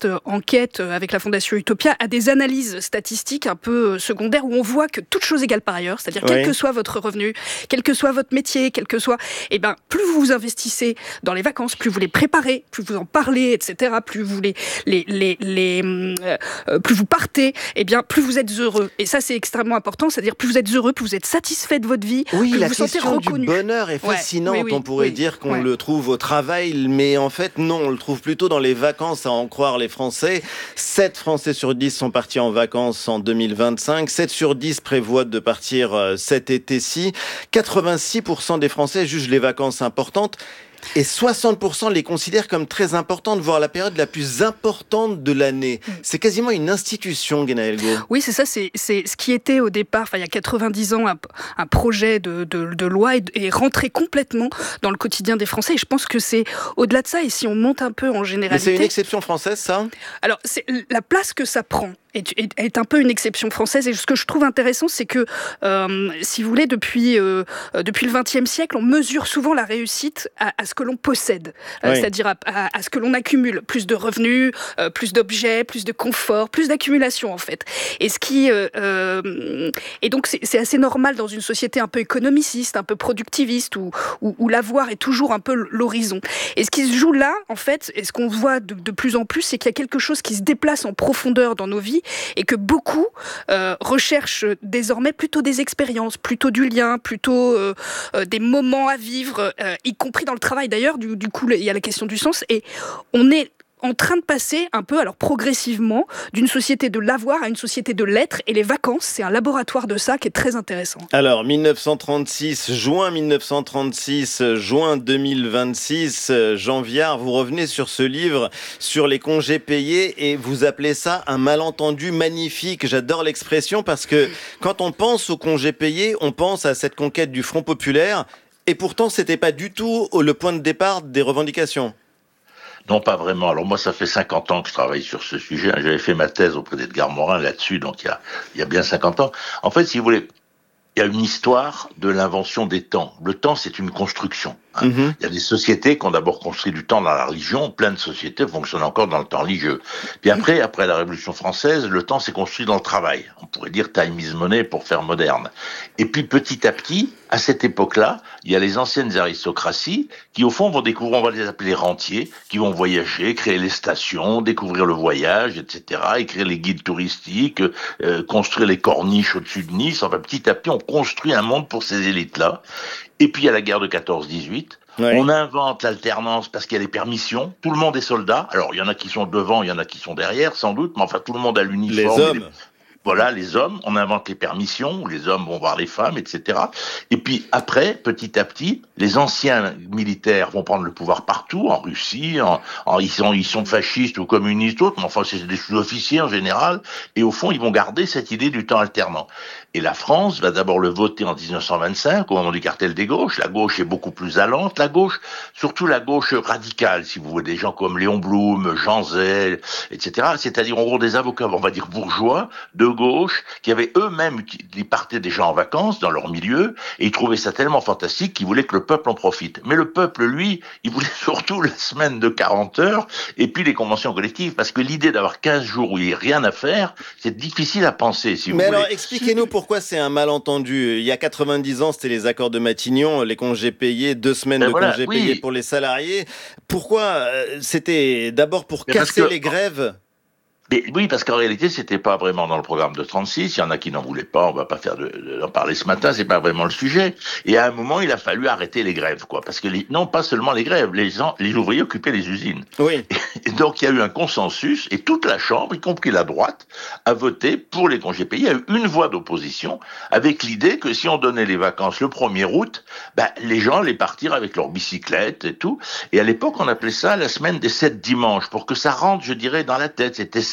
récente enquête avec la Fondation Utopia a des analyses statistiques un peu secondaires où on voit que toute chose égale par ailleurs, c'est-à-dire quel que soit votre revenu, quel que soit votre métier, quel que soit, plus vous vous investissez dans les vacances, plus vous les préparez, plus vous en parlez, etc., plus vous plus vous partez, plus vous êtes heureux. Et ça, c'est extrêmement important, c'est-à-dire plus vous êtes heureux, plus vous êtes satisfait de votre vie, oui, plus la vous vous sentez question reconnu. Du bonheur est fascinante. On pourrait dire qu'on le trouve au travail, mais en fait, non, on le trouve plutôt dans les vacances, à en croire les Français. 7 Français sur 10 sont partis en vacances en 2025. 7 sur 10 prévoient de partir cet été-ci. 86% des Français jugent les vacances importantes. Et 60% les considèrent comme très importantes, voire la période la plus importante de l'année. C'est quasiment une institution, Guénaël Go. Oui, c'est ça, c'est ce qui était au départ, il y a 90 ans, un projet de loi est rentré complètement dans le quotidien des Français. Et je pense que c'est au-delà de ça, et si on monte un peu en généralité... Mais c'est une exception française, ça ? Alors, c'est la place que ça prend est un peu une exception française. Et ce que je trouve intéressant, c'est que, si vous voulez, depuis le XXe siècle, on mesure souvent la réussite à ce que l'on possède, c'est-à-dire à ce que l'on accumule. Plus de revenus, plus d'objets, plus de confort, plus d'accumulation, en fait. Et donc, c'est assez normal dans une société un peu économiciste, un peu productiviste, où l'avoir est toujours un peu l'horizon. Et ce qui se joue là, en fait, et ce qu'on voit de plus en plus, c'est qu'il y a quelque chose qui se déplace en profondeur dans nos vies, et que beaucoup recherchent désormais plutôt des expériences, plutôt du lien, plutôt des moments à vivre, y compris dans le travail d'ailleurs. Du coup, il y a la question du sens, et on est en train de passer un peu, alors progressivement, d'une société de l'avoir à une société de l'être, et les vacances, c'est un laboratoire de ça qui est très intéressant. Alors, 1936, juin 1936, juin 2026, Jean Viard, vous revenez sur ce livre, sur les congés payés, et vous appelez ça un malentendu magnifique. J'adore l'expression, parce que quand on pense aux congés payés, on pense à cette conquête du Front populaire, et pourtant, c'était pas du tout le point de départ des revendications. Non, pas vraiment. Alors moi, ça fait 50 ans que je travaille sur ce sujet. J'avais fait ma thèse auprès d'Edgar Morin là-dessus, donc il y a bien 50 ans. En fait, si vous voulez, il y a une histoire de l'invention des temps. Le temps, c'est une construction. Il y a des sociétés qui ont d'abord construit du temps dans la religion. Plein de sociétés fonctionnent encore dans le temps religieux. Puis après la Révolution française, le temps s'est construit dans le travail. On pourrait dire time is money pour faire moderne. Et puis petit à petit, à cette époque-là, il y a les anciennes aristocraties qui, au fond, vont découvrir, on va les appeler rentiers, qui vont voyager, créer les stations, découvrir le voyage, etc., écrire les guides touristiques, construire les corniches au-dessus de Nice. Enfin, petit à petit, on construit un monde pour ces élites-là. Et puis, il y a la guerre de 14-18. On invente l'alternance parce qu'il y a les permissions. Tout le monde est soldat. Alors, il y en a qui sont devant, il y en a qui sont derrière, sans doute. Mais enfin, tout le monde a l'uniforme. Les hommes. Voilà, les hommes, on invente les permissions, où les hommes vont voir les femmes, etc. Et puis après, petit à petit, les anciens militaires vont prendre le pouvoir partout, en Russie, ils sont fascistes ou communistes, autres, mais enfin c'est des sous-officiers en général, et au fond ils vont garder cette idée du temps alternant. Et la France va d'abord le voter en 1925, au moment du cartel des gauches. La gauche est beaucoup plus allante, la gauche, surtout la gauche radicale, si vous voulez, des gens comme Léon Blum, Jean Zay, etc. C'est-à-dire en gros des avocats, on va dire bourgeois, de gauche, qui avaient eux-mêmes, ils partaient déjà en vacances dans leur milieu, et ils trouvaient ça tellement fantastique qu'ils voulaient que le peuple en profite. Mais le peuple, lui, il voulait surtout la semaine de 40 heures, et puis les conventions collectives, parce que l'idée d'avoir 15 jours où il n'y a rien à faire, c'est difficile à penser, si vous voulez. Mais alors, expliquez-nous pourquoi c'est un malentendu. Il y a 90 ans, c'était les accords de Matignon, les congés payés, 2 semaines de congés payés pour les salariés. Pourquoi c'était d'abord pour casser les grèves ? Mais oui, parce qu'en réalité, c'était pas vraiment dans le programme de 36. Il y en a qui n'en voulaient pas. On va pas faire d'en parler ce matin. C'est pas vraiment le sujet. Et à un moment, il a fallu arrêter les grèves, quoi. Parce que non, pas seulement les grèves. Les ouvriers occupaient les usines. Oui. Et donc, il y a eu un consensus et toute la Chambre, y compris la droite, a voté pour les congés payés. Il y a eu une voix d'opposition avec l'idée que si on donnait les vacances le 1er août, les gens allaient partir avec leurs bicyclettes et tout. Et à l'époque, on appelait ça la semaine des 7 dimanches pour que ça rentre, je dirais, dans la tête. C'était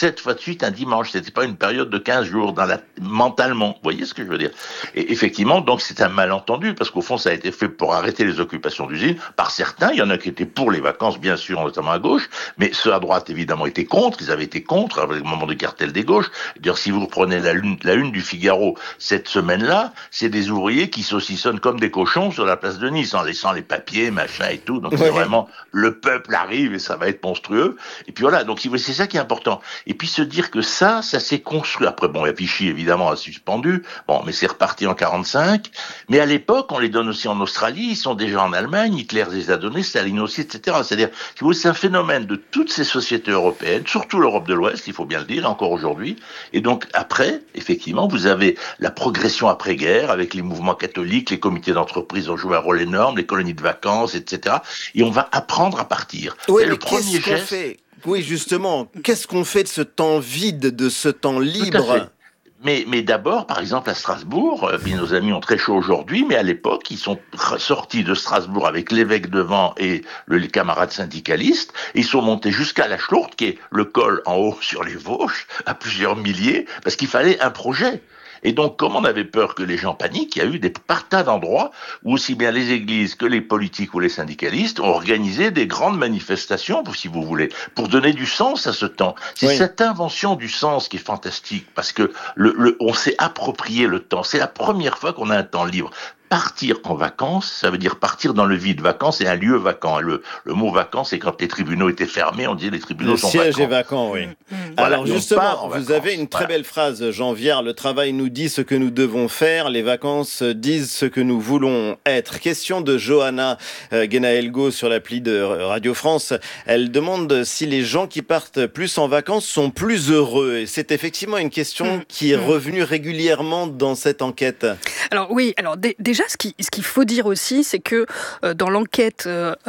7 fois de suite un dimanche. C'était pas une période de 15 jours mentalement. Vous voyez ce que je veux dire? Et effectivement, donc c'est un malentendu, parce qu'au fond, ça a été fait pour arrêter les occupations d'usines par certains. Il y en a qui étaient pour les vacances, bien sûr, notamment à gauche, mais ceux à droite, évidemment, étaient contre. Ils avaient été contre avec le moment du cartel des gauches. D'ailleurs, si vous reprenez la une du Figaro cette semaine-là, c'est des ouvriers qui saucissonnent comme des cochons sur la place de Nice, en laissant les papiers, machin et tout. Donc c'est vraiment, le peuple arrive et ça va être monstrueux. Et puis voilà, donc c'est ça qui est important. Et puis se dire que ça s'est construit. Après, bon, Vichy, évidemment, a suspendu. Bon, mais c'est reparti en 45. Mais à l'époque, on les donne aussi en Australie, ils sont déjà en Allemagne, Hitler les a donnés, Staline aussi, etc. C'est-à-dire, c'est un phénomène de toutes ces sociétés européennes, surtout l'Europe de l'Ouest, il faut bien le dire, encore aujourd'hui. Et donc, après, effectivement, vous avez la progression après-guerre, avec les mouvements catholiques, les comités d'entreprise ont joué un rôle énorme, les colonies de vacances, etc. Et on va apprendre à partir. Oui, c'est le premier qu'est-ce qu'on fait ? Oui, justement, qu'est-ce qu'on fait de ce temps vide, de ce temps libre ? Mais d'abord, par exemple, à Strasbourg, nos amis ont très chaud aujourd'hui, mais à l'époque, ils sont sortis de Strasbourg avec l'évêque devant et les camarades syndicalistes, et ils sont montés jusqu'à la Schlourte, qui est le col en haut sur les Vosges, à plusieurs milliers, parce qu'il fallait un projet. Et donc, comme on avait peur que les gens paniquent, il y a eu des tas d'endroits où aussi bien les églises que les politiques ou les syndicalistes ont organisé des grandes manifestations, si vous voulez, pour donner du sens à ce temps. C'est cette invention du sens qui est fantastique, parce que on s'est approprié le temps. C'est la première fois qu'on a un temps libre. Partir en vacances, ça veut dire partir dans le vide. Vacances, c'est un lieu vacant. Le mot vacances, c'est quand les tribunaux étaient fermés, on disait les tribunaux sont vacants. Le siège est vacant, oui. Voilà, alors justement, vous avez une très belle phrase, Jean Viard, le travail nous dit ce que nous devons faire, les vacances disent ce que nous voulons être. Question de Johanna Guénaëlgo sur l'appli de Radio France. Elle demande si les gens qui partent plus en vacances sont plus heureux. Et c'est effectivement une question qui est revenue régulièrement dans cette enquête. Alors oui, déjà ce qu'il faut dire aussi, c'est que dans l'enquête,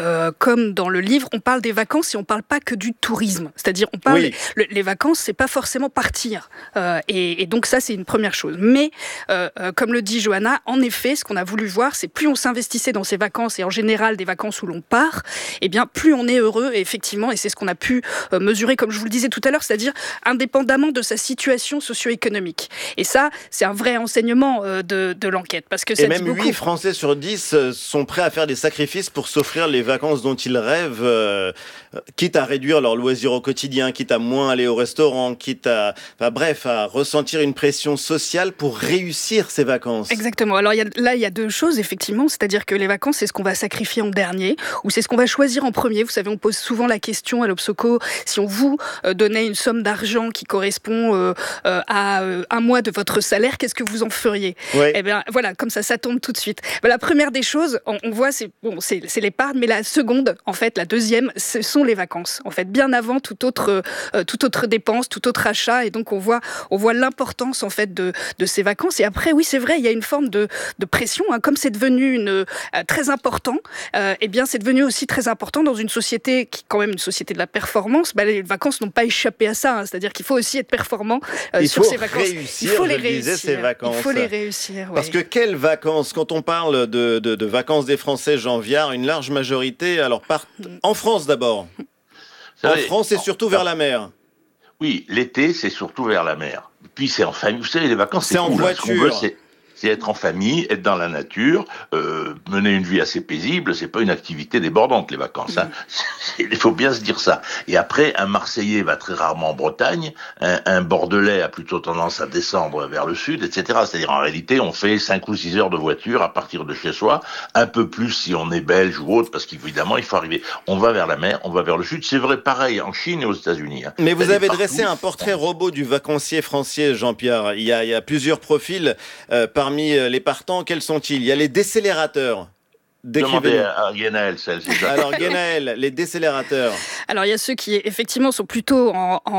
comme dans le livre, on parle des vacances et on parle pas que du tourisme. C'est-à-dire, on parle les vacances, c'est pas forcément partir. Et donc ça, c'est une première chose. Mais comme le dit Johanna, en effet, ce qu'on a voulu voir, c'est plus on s'investissait dans ces vacances et en général des vacances où l'on part, eh bien plus on est heureux. Et effectivement, et c'est ce qu'on a pu mesurer, comme je vous le disais tout à l'heure, c'est-à-dire indépendamment de sa situation socio-économique. Et ça, c'est un vrai enseignement de l'enquête, parce que ça dit beaucoup. 8 Français sur 10 sont prêts à faire des sacrifices pour s'offrir les vacances dont ils rêvent, quitte à réduire leurs loisirs au quotidien, quitte à moins aller au restaurant, quitte à, à ressentir une pression sociale pour réussir ces vacances. Exactement. Alors il y a deux choses, effectivement, c'est-à-dire que les vacances, c'est ce qu'on va sacrifier en dernier, ou c'est ce qu'on va choisir en premier. Vous savez, on pose souvent la question à l'Obsoco, si on vous donnait une somme d'argent qui correspond à un mois de votre salaire, qu'est-ce que vous en feriez ? Eh bien, voilà, comme ça tombe tout de suite. La première des choses, on voit, c'est l'épargne, mais la seconde, en fait, la deuxième, ce sont les vacances. En fait, bien avant toute autre dépense, tout autre achat, et donc on voit l'importance en fait de ces vacances. Et après, oui, c'est vrai, il y a une forme de pression, hein, comme c'est devenu très important. Eh bien, c'est devenu aussi très important dans une société qui, quand même, une société de la performance. Les vacances n'ont pas échappé à ça. Hein, c'est-à-dire qu'il faut aussi être performant sur ces vacances. Il faut les réussir. Ces vacances. Il faut les réussir. Parce que quelles vacances? Quand on parle de vacances des Français, Jean Viard, une large majorité, alors partent en France d'abord. En France et surtout vers la mer. Oui, l'été, c'est surtout vers la mer. Puis c'est en famille. Vous savez, les vacances, c'est en cool, voiture. Ce qu'on veut, c'est être en famille, être dans la nature, mener une vie assez paisible. C'est pas une activité débordante, les vacances. Hein. Il faut bien se dire ça. Et après, un Marseillais va très rarement en Bretagne, un Bordelais a plutôt tendance à descendre vers le sud, etc. C'est-à-dire, en réalité, on fait 5 ou 6 heures de voiture à partir de chez soi, un peu plus si on est belge ou autre, parce qu'évidemment, il faut arriver. On va vers la mer, on va vers le sud. C'est vrai, pareil, en Chine et aux États-Unis. Hein. Mais vous avez dressé un portrait robot du vacancier français, Jean-Pierre. Il y a plusieurs profils parmi les partants. Quels sont-ils? Il y a les décélérateurs. Demandez à Guénaël, celle-ci. Alors Guénaël, les décélérateurs. Alors il y a ceux qui effectivement sont plutôt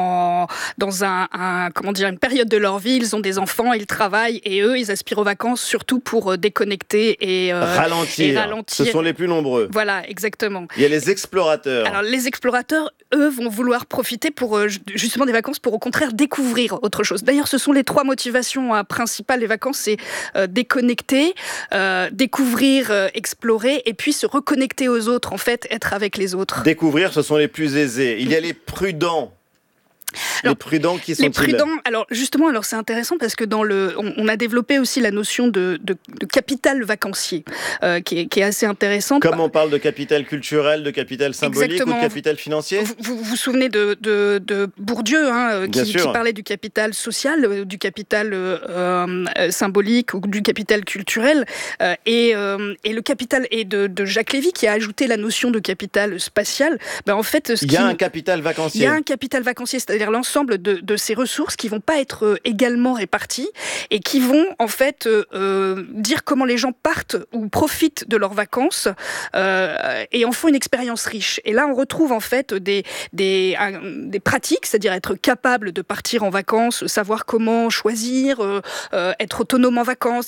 dans une période de leur vie, ils ont des enfants, ils travaillent et eux ils aspirent aux vacances surtout pour déconnecter et ralentir. Ce sont les plus nombreux. Voilà, exactement. Il y a les explorateurs. Alors les explorateurs, eux, vont vouloir profiter pour justement des vacances pour au contraire découvrir autre chose. D'ailleurs, ce sont les 3 motivations principales des vacances, c'est déconnecter, découvrir, explorer et puis se reconnecter aux autres, en fait, être avec les autres. Découvrir, ce sont les plus aisés. Il y a les prudents. Les prudents, qui sont-ils ? Les prudents, alors justement, c'est intéressant parce que on a développé aussi la notion de capital vacancier, qui est assez intéressante. Comme on parle de capital culturel, de capital symbolique. Exactement. Ou de capital financier. Vous vous souvenez de Bourdieu, qui parlait du capital social, du capital symbolique ou du capital culturel, et le capital, et de Jacques Lévy qui a ajouté la notion de capital spatial. En fait, il y a un capital vacancier. Il y a un capital vacancier, c'est-à-dire l'ensemble de ces ressources qui vont pas être également réparties et qui vont en fait dire comment les gens partent ou profitent de leurs vacances et en font une expérience riche. Et là, on retrouve en fait des pratiques, c'est-à-dire être capable de partir en vacances, savoir comment choisir, être autonome en vacances,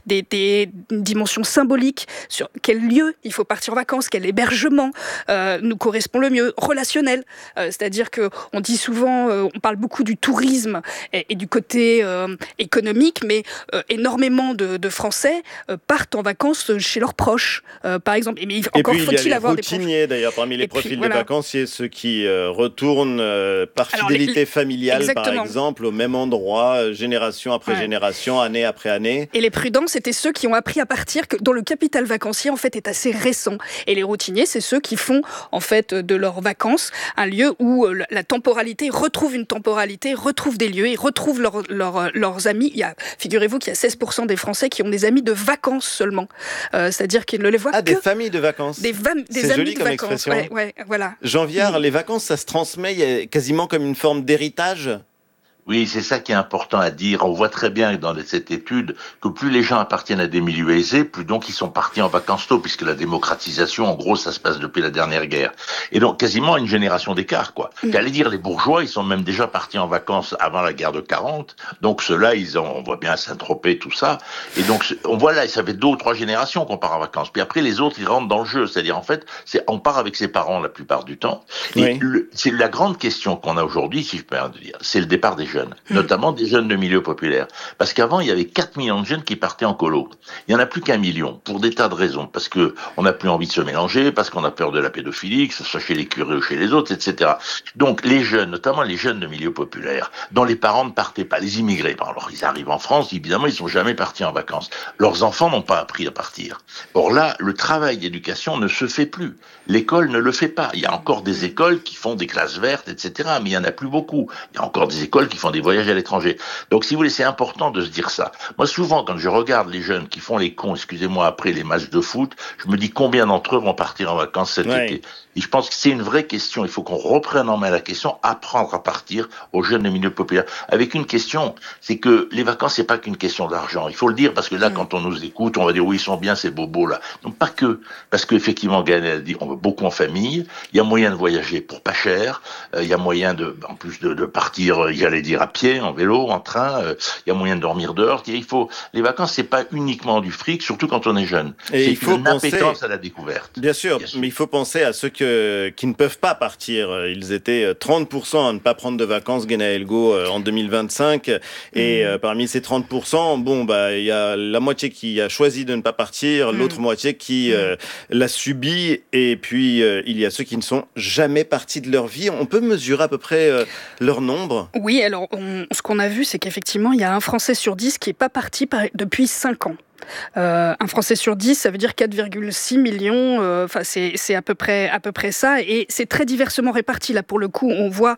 des dimensions symboliques sur quel lieu il faut partir en vacances, quel hébergement nous correspond le mieux, relationnel, c'est-à-dire que on dit souvent, on parle beaucoup du tourisme et du côté économique, mais énormément de Français partent en vacances chez leurs proches, par exemple. Mais encore faut-il avoir des routiniers, d'ailleurs, parmi les profils des vacanciers, ceux qui retournent par fidélité familiale, exactement. Par exemple, au même endroit, génération après génération, année après année. Et les prudents, c'était ceux qui ont appris à partir, dont le capital vacancier, en fait, est assez récent. Et les routiniers, c'est ceux qui font, en fait, de leurs vacances un lieu où la temporalité retrouve une temporalité, retrouve des lieux et retrouve leurs amis. Figurez-vous qu'il y a 16% des Français qui ont des amis de vacances seulement. C'est-à-dire qu'ils ne les voient que... des familles de vacances. Des c'est amis joli de comme vacances. expression. Voilà. Jean Viard, les vacances, ça se transmet quasiment comme une forme d'héritage. Oui, c'est ça qui est important à dire. On voit très bien dans cette étude que plus les gens appartiennent à des milieux aisés, plus donc ils sont partis en vacances tôt, puisque la démocratisation, en gros, ça se passe depuis la dernière guerre. Et donc, quasiment une génération d'écart, quoi. J'allais dire, les bourgeois, ils sont même déjà partis en vacances avant la guerre de 40. Donc, ceux-là, on voit bien Saint-Tropez, tout ça. Et donc, on voit là, ça fait 2 ou 3 générations qu'on part en vacances. Puis après, les autres, ils rentrent dans le jeu. C'est-à-dire, en fait, on part avec ses parents la plupart du temps. Et c'est la grande question qu'on a aujourd'hui, si je peux dire, c'est le départ des jeunes, notamment des jeunes de milieu populaire. Parce qu'avant, il y avait 4 millions de jeunes qui partaient en colo. Il n'y en a plus qu'1 million, pour des tas de raisons. Parce qu'on n'a plus envie de se mélanger, parce qu'on a peur de la pédophilie, que ce soit chez les curés ou chez les autres, etc. Donc les jeunes, notamment les jeunes de milieu populaire, dont les parents ne partaient pas, les immigrés, alors ils arrivent en France, évidemment, ils ne sont jamais partis en vacances. Leurs enfants n'ont pas appris à partir. Or là, le travail d'éducation ne se fait plus. L'école ne le fait pas. Il y a encore des écoles qui font des classes vertes, etc., mais il n'y en a plus beaucoup. Il y a encore des écoles qui font des voyages à l'étranger. Donc, si vous voulez, c'est important de se dire ça. Moi, souvent, quand je regarde les jeunes qui font les cons, excusez-moi, après les matchs de foot, je me dis combien d'entre eux vont partir en vacances cet été. Et je pense que c'est une vraie question. Il faut qu'on reprenne en main la question, apprendre à partir aux jeunes des milieux populaires. Avec une question, c'est que les vacances, c'est pas qu'une question d'argent. Il faut le dire, parce que là, quand on nous écoute, on va dire oui, ils sont bien, ces bobos là. Non, pas que. Parce qu'effectivement, Gaël a dit, on va beaucoup en famille. Il y a moyen de voyager pour pas cher. Il y a moyen en plus de partir, j'allais dire, à pied, en vélo, en train. Il y a moyen de dormir dehors. Les vacances, c'est pas uniquement du fric, surtout quand on est jeune. Et c'est il faut une appétence à la découverte. Bien sûr, mais il faut penser à ceux qui ne peuvent pas partir. Ils étaient 30% à ne pas prendre de vacances, Guénaël-Go, en 2025. Et parmi ces 30%, il y a la moitié qui a choisi de ne pas partir, l'autre moitié qui l'a subi. Et puis, il y a ceux qui ne sont jamais partis de leur vie. On peut mesurer à peu près leur nombre ? Oui, alors, ce qu'on a vu, c'est qu'effectivement, il y a un Français sur 10 qui n'est pas parti depuis 5 ans. Un Français sur 10, ça veut dire 4,6 millions. C'est à peu près ça, et c'est très diversement réparti. Là, pour le coup, on voit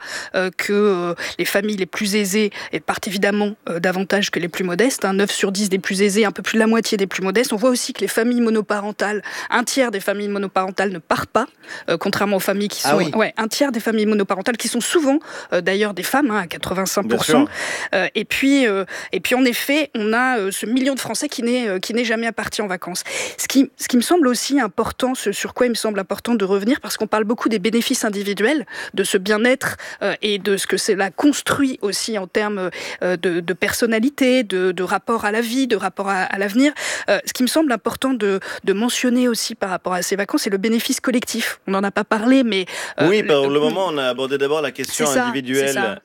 que les familles les plus aisées partent évidemment davantage que les plus modestes. 9 sur 10 des plus aisés, un peu plus de la moitié des plus modestes. On voit aussi que les familles monoparentales, un tiers des familles monoparentales ne partent pas, contrairement aux familles qui sont, un tiers des familles monoparentales qui sont souvent d'ailleurs des femmes, à 85%. Et puis en effet, on a ce million de Français qui n'est jamais parti en vacances. Ce qui me semble aussi important, sur quoi il me semble important de revenir, parce qu'on parle beaucoup des bénéfices individuels, de ce bien-être et de ce que cela construit aussi en termes de personnalité, de rapport à la vie, de rapport à l'avenir. Ce qui me semble important de mentionner aussi par rapport à ces vacances, c'est le bénéfice collectif. On n'en a pas parlé, mais... pour le moment, on a abordé d'abord la question individuelle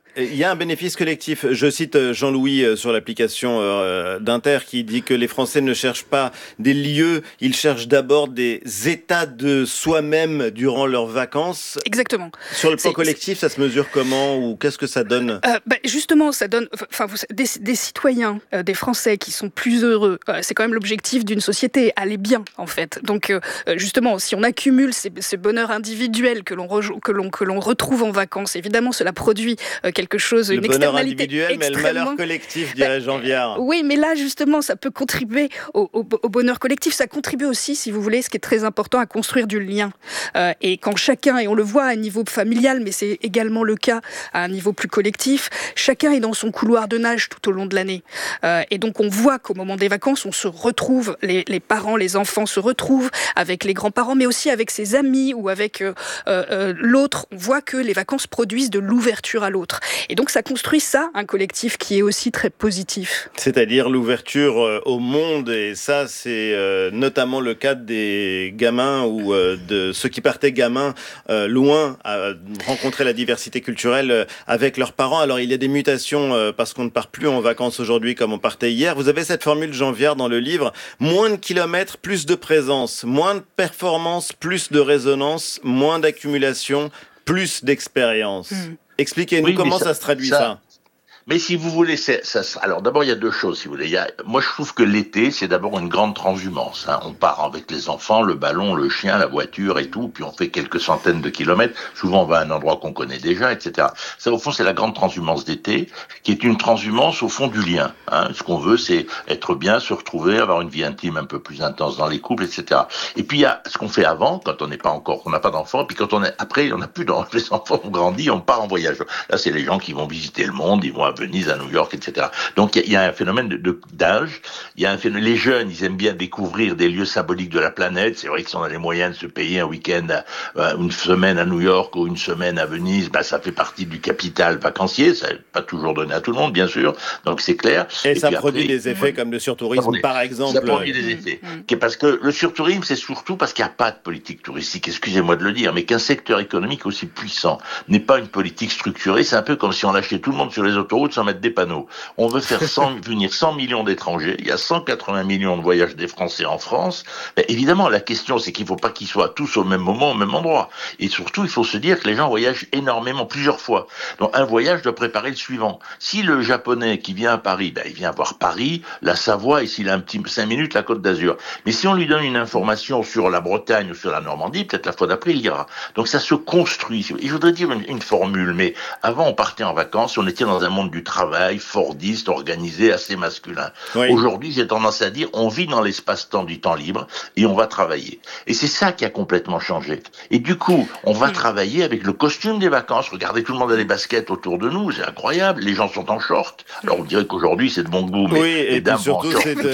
Il y a un bénéfice collectif. Je cite Jean-Louis sur l'application d'Inter qui dit que les Français ne cherchent pas des lieux, ils cherchent d'abord des états de soi-même durant leurs vacances. Exactement. Sur le plan collectif, ça se mesure comment ou qu'est-ce que ça donne ? Justement, ça donne des citoyens, des Français qui sont plus heureux. C'est quand même l'objectif d'une société, aller bien en fait. Donc justement, si on accumule ces bonheurs individuels que l'on retrouve en vacances, évidemment, cela produit quelque chose, une externalité individuel, mais le malheur collectif, dirait Jean Viard. Oui, mais là, justement, ça peut contribuer au bonheur collectif. Ça contribue aussi, si vous voulez, ce qui est très important, à construire du lien. Et quand chacun, et on le voit à un niveau familial, mais c'est également le cas à un niveau plus collectif, chacun est dans son couloir de nage tout au long de l'année. Et donc, on voit qu'au moment des vacances, on se retrouve, les parents, les enfants se retrouvent avec les grands-parents, mais aussi avec ses amis ou avec l'autre. On voit que les vacances produisent de l'ouverture à l'autre. Et donc ça construit un collectif qui est aussi très positif. C'est-à-dire l'ouverture au monde, et ça c'est notamment le cas des gamins ou de ceux qui partaient gamins loin à rencontrer la diversité culturelle avec leurs parents. Alors il y a des mutations parce qu'on ne part plus en vacances aujourd'hui comme on partait hier. Vous avez cette formule, Jean Viard, dans le livre: moins de kilomètres, plus de présence, moins de performance, plus de résonance, moins d'accumulation, plus d'expérience. Expliquez-nous comment ça se traduit ça. Mais si vous voulez, alors d'abord il y a deux choses, si vous voulez. Moi je trouve que l'été, c'est d'abord une grande transhumance. On part avec les enfants, le ballon, le chien, la voiture et tout, puis on fait quelques centaines de kilomètres. Souvent on va à un endroit qu'on connaît déjà, etc. Ça au fond c'est la grande transhumance d'été, qui est une transhumance au fond du lien. Ce qu'on veut, c'est être bien, se retrouver, avoir une vie intime un peu plus intense dans les couples, etc. Et puis il y a ce qu'on fait avant, quand on n'a pas d'enfants, puis quand après on n'a plus d'enfants, les enfants ont grandi, on part en voyage. Là c'est les gens qui vont visiter le monde, ils vont à Venise, à New York, etc. Donc il y a un phénomène d'âge. Les jeunes, ils aiment bien découvrir des lieux symboliques de la planète. C'est vrai que si on a les moyens de se payer un week-end, une semaine à New York ou une semaine à Venise, ça fait partie du capital vacancier. Ça n'est pas toujours donné à tout le monde, bien sûr. Donc c'est clair. Et ça produit des effets comme le surtourisme, par exemple. Ça produit des effets. Parce que le surtourisme, c'est surtout parce qu'il n'y a pas de politique touristique. Excusez-moi de le dire, mais qu'un secteur économique aussi puissant n'est pas une politique structurée. C'est un peu comme si on lâchait tout le monde sur les autoroutes sans mettre des panneaux. On veut faire venir 100 millions d'étrangers. Il y a 180 millions de voyages des Français en France. Évidemment, la question, c'est qu'il ne faut pas qu'ils soient tous au même moment, au même endroit. Et surtout, il faut se dire que les gens voyagent énormément, plusieurs fois. Donc, un voyage doit préparer le suivant. Si le Japonais qui vient à Paris, il vient voir Paris, la Savoie, et s'il a un petit 5 minutes, la Côte d'Azur. Mais si on lui donne une information sur la Bretagne ou sur la Normandie, peut-être la fois d'après, il ira. Donc, ça se construit. Je voudrais dire une formule, mais avant, on partait en vacances, on était dans un monde du travail fordiste, organisé, assez masculin. Oui. Aujourd'hui, j'ai tendance à dire, on vit dans l'espace-temps du temps libre et on va travailler. Et c'est ça qui a complètement changé. Et du coup, on va travailler avec le costume des vacances. Regardez, tout le monde a des baskets autour de nous, c'est incroyable. Les gens sont en short. Alors on dirait qu'aujourd'hui, c'est de bon goût, mais et puis surtout,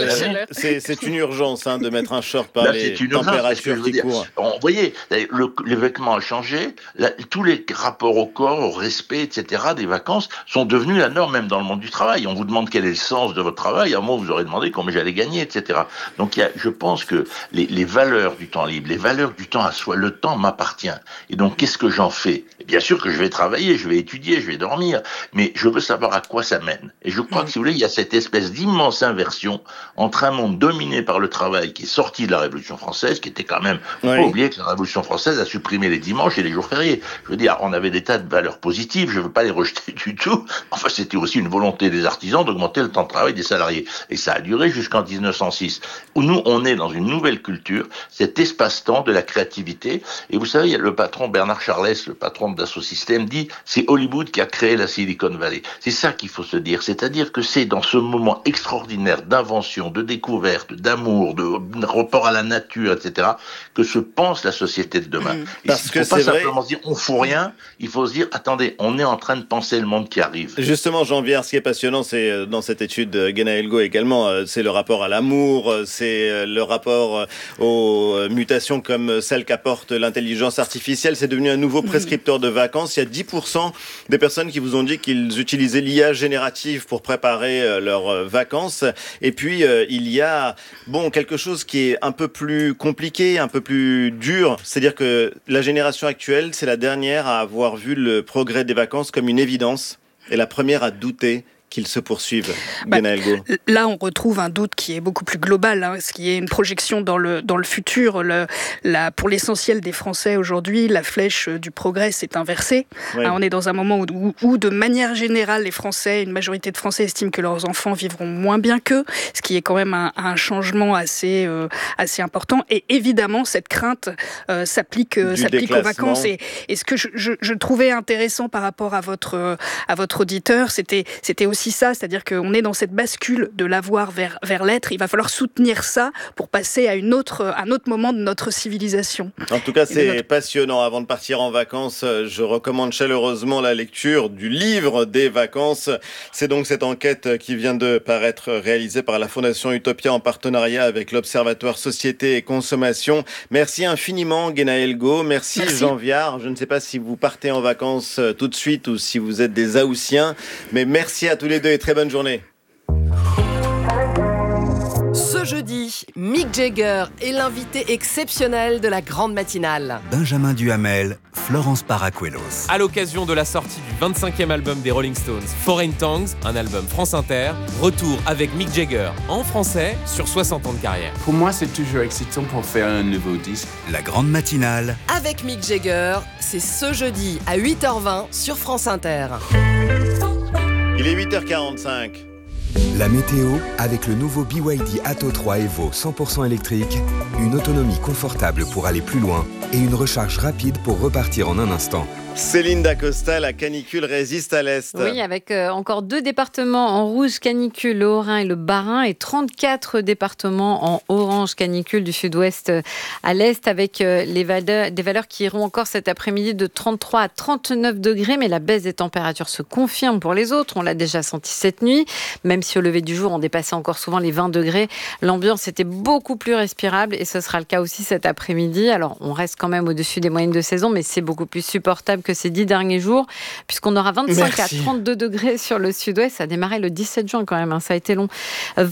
c'est une urgence de mettre un short par les températures qui courent. Vous voyez, les vêtements ont changé, tous les rapports au corps, au respect, etc. des vacances sont devenus la norme, même dans le monde du travail. On vous demande quel est le sens de votre travail. À un moment, vous aurez demandé combien j'allais gagner, etc. Donc, je pense que les valeurs du temps libre, les valeurs du temps à soi, le temps m'appartient. Et donc, qu'est-ce que j'en fais ? Bien sûr que je vais travailler, je vais étudier, je vais dormir, mais je veux savoir à quoi ça mène. Et je crois que, si vous voulez, il y a cette espèce d'immense inversion entre un monde dominé par le travail qui est sorti de la Révolution française, qui était quand même, faut pas oublier que la Révolution française a supprimé les dimanches et les jours fériés. Je veux dire, on avait des tas de valeurs positives, je veux pas les rejeter du tout. Enfin, c'était aussi une volonté des artisans d'augmenter le temps de travail des salariés. Et ça a duré jusqu'en 1906. Où nous, on est dans une nouvelle culture, cet espace-temps de la créativité. Et vous savez, le patron Bernard Charlès, le patron de Dassault Systèmes, dit c'est Hollywood qui a créé la Silicon Valley. C'est ça qu'il faut se dire. C'est-à-dire que c'est dans ce moment extraordinaire d'invention, de découverte, d'amour, de rapport à la nature, etc., que se pense la société de demain. Parce il ne faut pas simplement se dire on ne fout rien, il faut se dire attendez, on est en train de penser le monde qui arrive. Justement, Jean Viard, ce qui est passionnant, c'est dans cette étude de Genaël Go également, c'est le rapport à l'amour, c'est le rapport aux mutations comme celle qu'apporte l'intelligence artificielle. C'est devenu un nouveau prescripteur de vacances. Il y a 10% des personnes qui vous ont dit qu'ils utilisaient l'IA générative pour préparer leurs vacances. Et puis, il y a quelque chose qui est un peu plus compliqué, un peu plus dur. C'est-à-dire que la génération actuelle, c'est la dernière à avoir vu le progrès des vacances comme une évidence. Et la première à douter qu'ils se poursuivent, Guénaël Go. Là, on retrouve un doute qui est beaucoup plus global, ce qui est une projection dans le futur. Pour l'essentiel des Français aujourd'hui, la flèche du progrès s'est inversée. Oui. On est dans un moment où, de manière générale, une majorité de Français estiment que leurs enfants vivront moins bien qu'eux, ce qui est quand même un changement assez important. Et évidemment, cette crainte s'applique aux vacances. Et ce que je trouvais intéressant par rapport à votre auditeur, c'était aussi ça, c'est-à-dire qu'on est dans cette bascule de l'avoir vers l'être. Il va falloir soutenir ça pour passer à un autre moment de notre civilisation. En tout cas, c'est passionnant. Avant de partir en vacances, je recommande chaleureusement la lecture du livre des vacances. C'est donc cette enquête qui vient de paraître réalisée par la Fondation Utopia en partenariat avec l'Observatoire Société et Consommation. Merci infiniment, Guénaël Go. Merci Jean Viard. Je ne sais pas si vous partez en vacances tout de suite ou si vous êtes des Haussiens, mais merci à tous les deux et très bonne journée. Ce jeudi, Mick Jagger est l'invité exceptionnel de la grande matinale. Benjamin Duhamel, Florence Paracuelos. À l'occasion de la sortie du 25e album des Rolling Stones, Foreign Tongues, un album France Inter, retour avec Mick Jagger en français sur 60 ans de carrière. Pour moi, c'est toujours excitant pour faire un nouveau disque. La grande matinale. Avec Mick Jagger, c'est ce jeudi à 8h20 sur France Inter. Il est 8h45. La météo avec le nouveau BYD Atto 3 Evo 100% électrique, une autonomie confortable pour aller plus loin et une recharge rapide pour repartir en un instant. Céline Dacosta, la canicule résiste à l'Est. Oui, avec encore 2 départements en rouge canicule, le Haut-Rhin et le Bas-Rhin, et 34 départements en orange canicule du sud-ouest à l'Est, avec des valeurs qui iront encore cet après-midi de 33 à 39 degrés, mais la baisse des températures se confirme pour les autres. On l'a déjà senti cette nuit, même si au lever du jour, on dépassait encore souvent les 20 degrés. L'ambiance était beaucoup plus respirable et ce sera le cas aussi cet après-midi. Alors, on reste quand même au-dessus des moyennes de saison, mais c'est beaucoup plus supportable que ces 10 derniers jours, puisqu'on aura 25 à 32 degrés sur le sud-ouest. Ça a démarré le 17 juin quand même, ça a été long.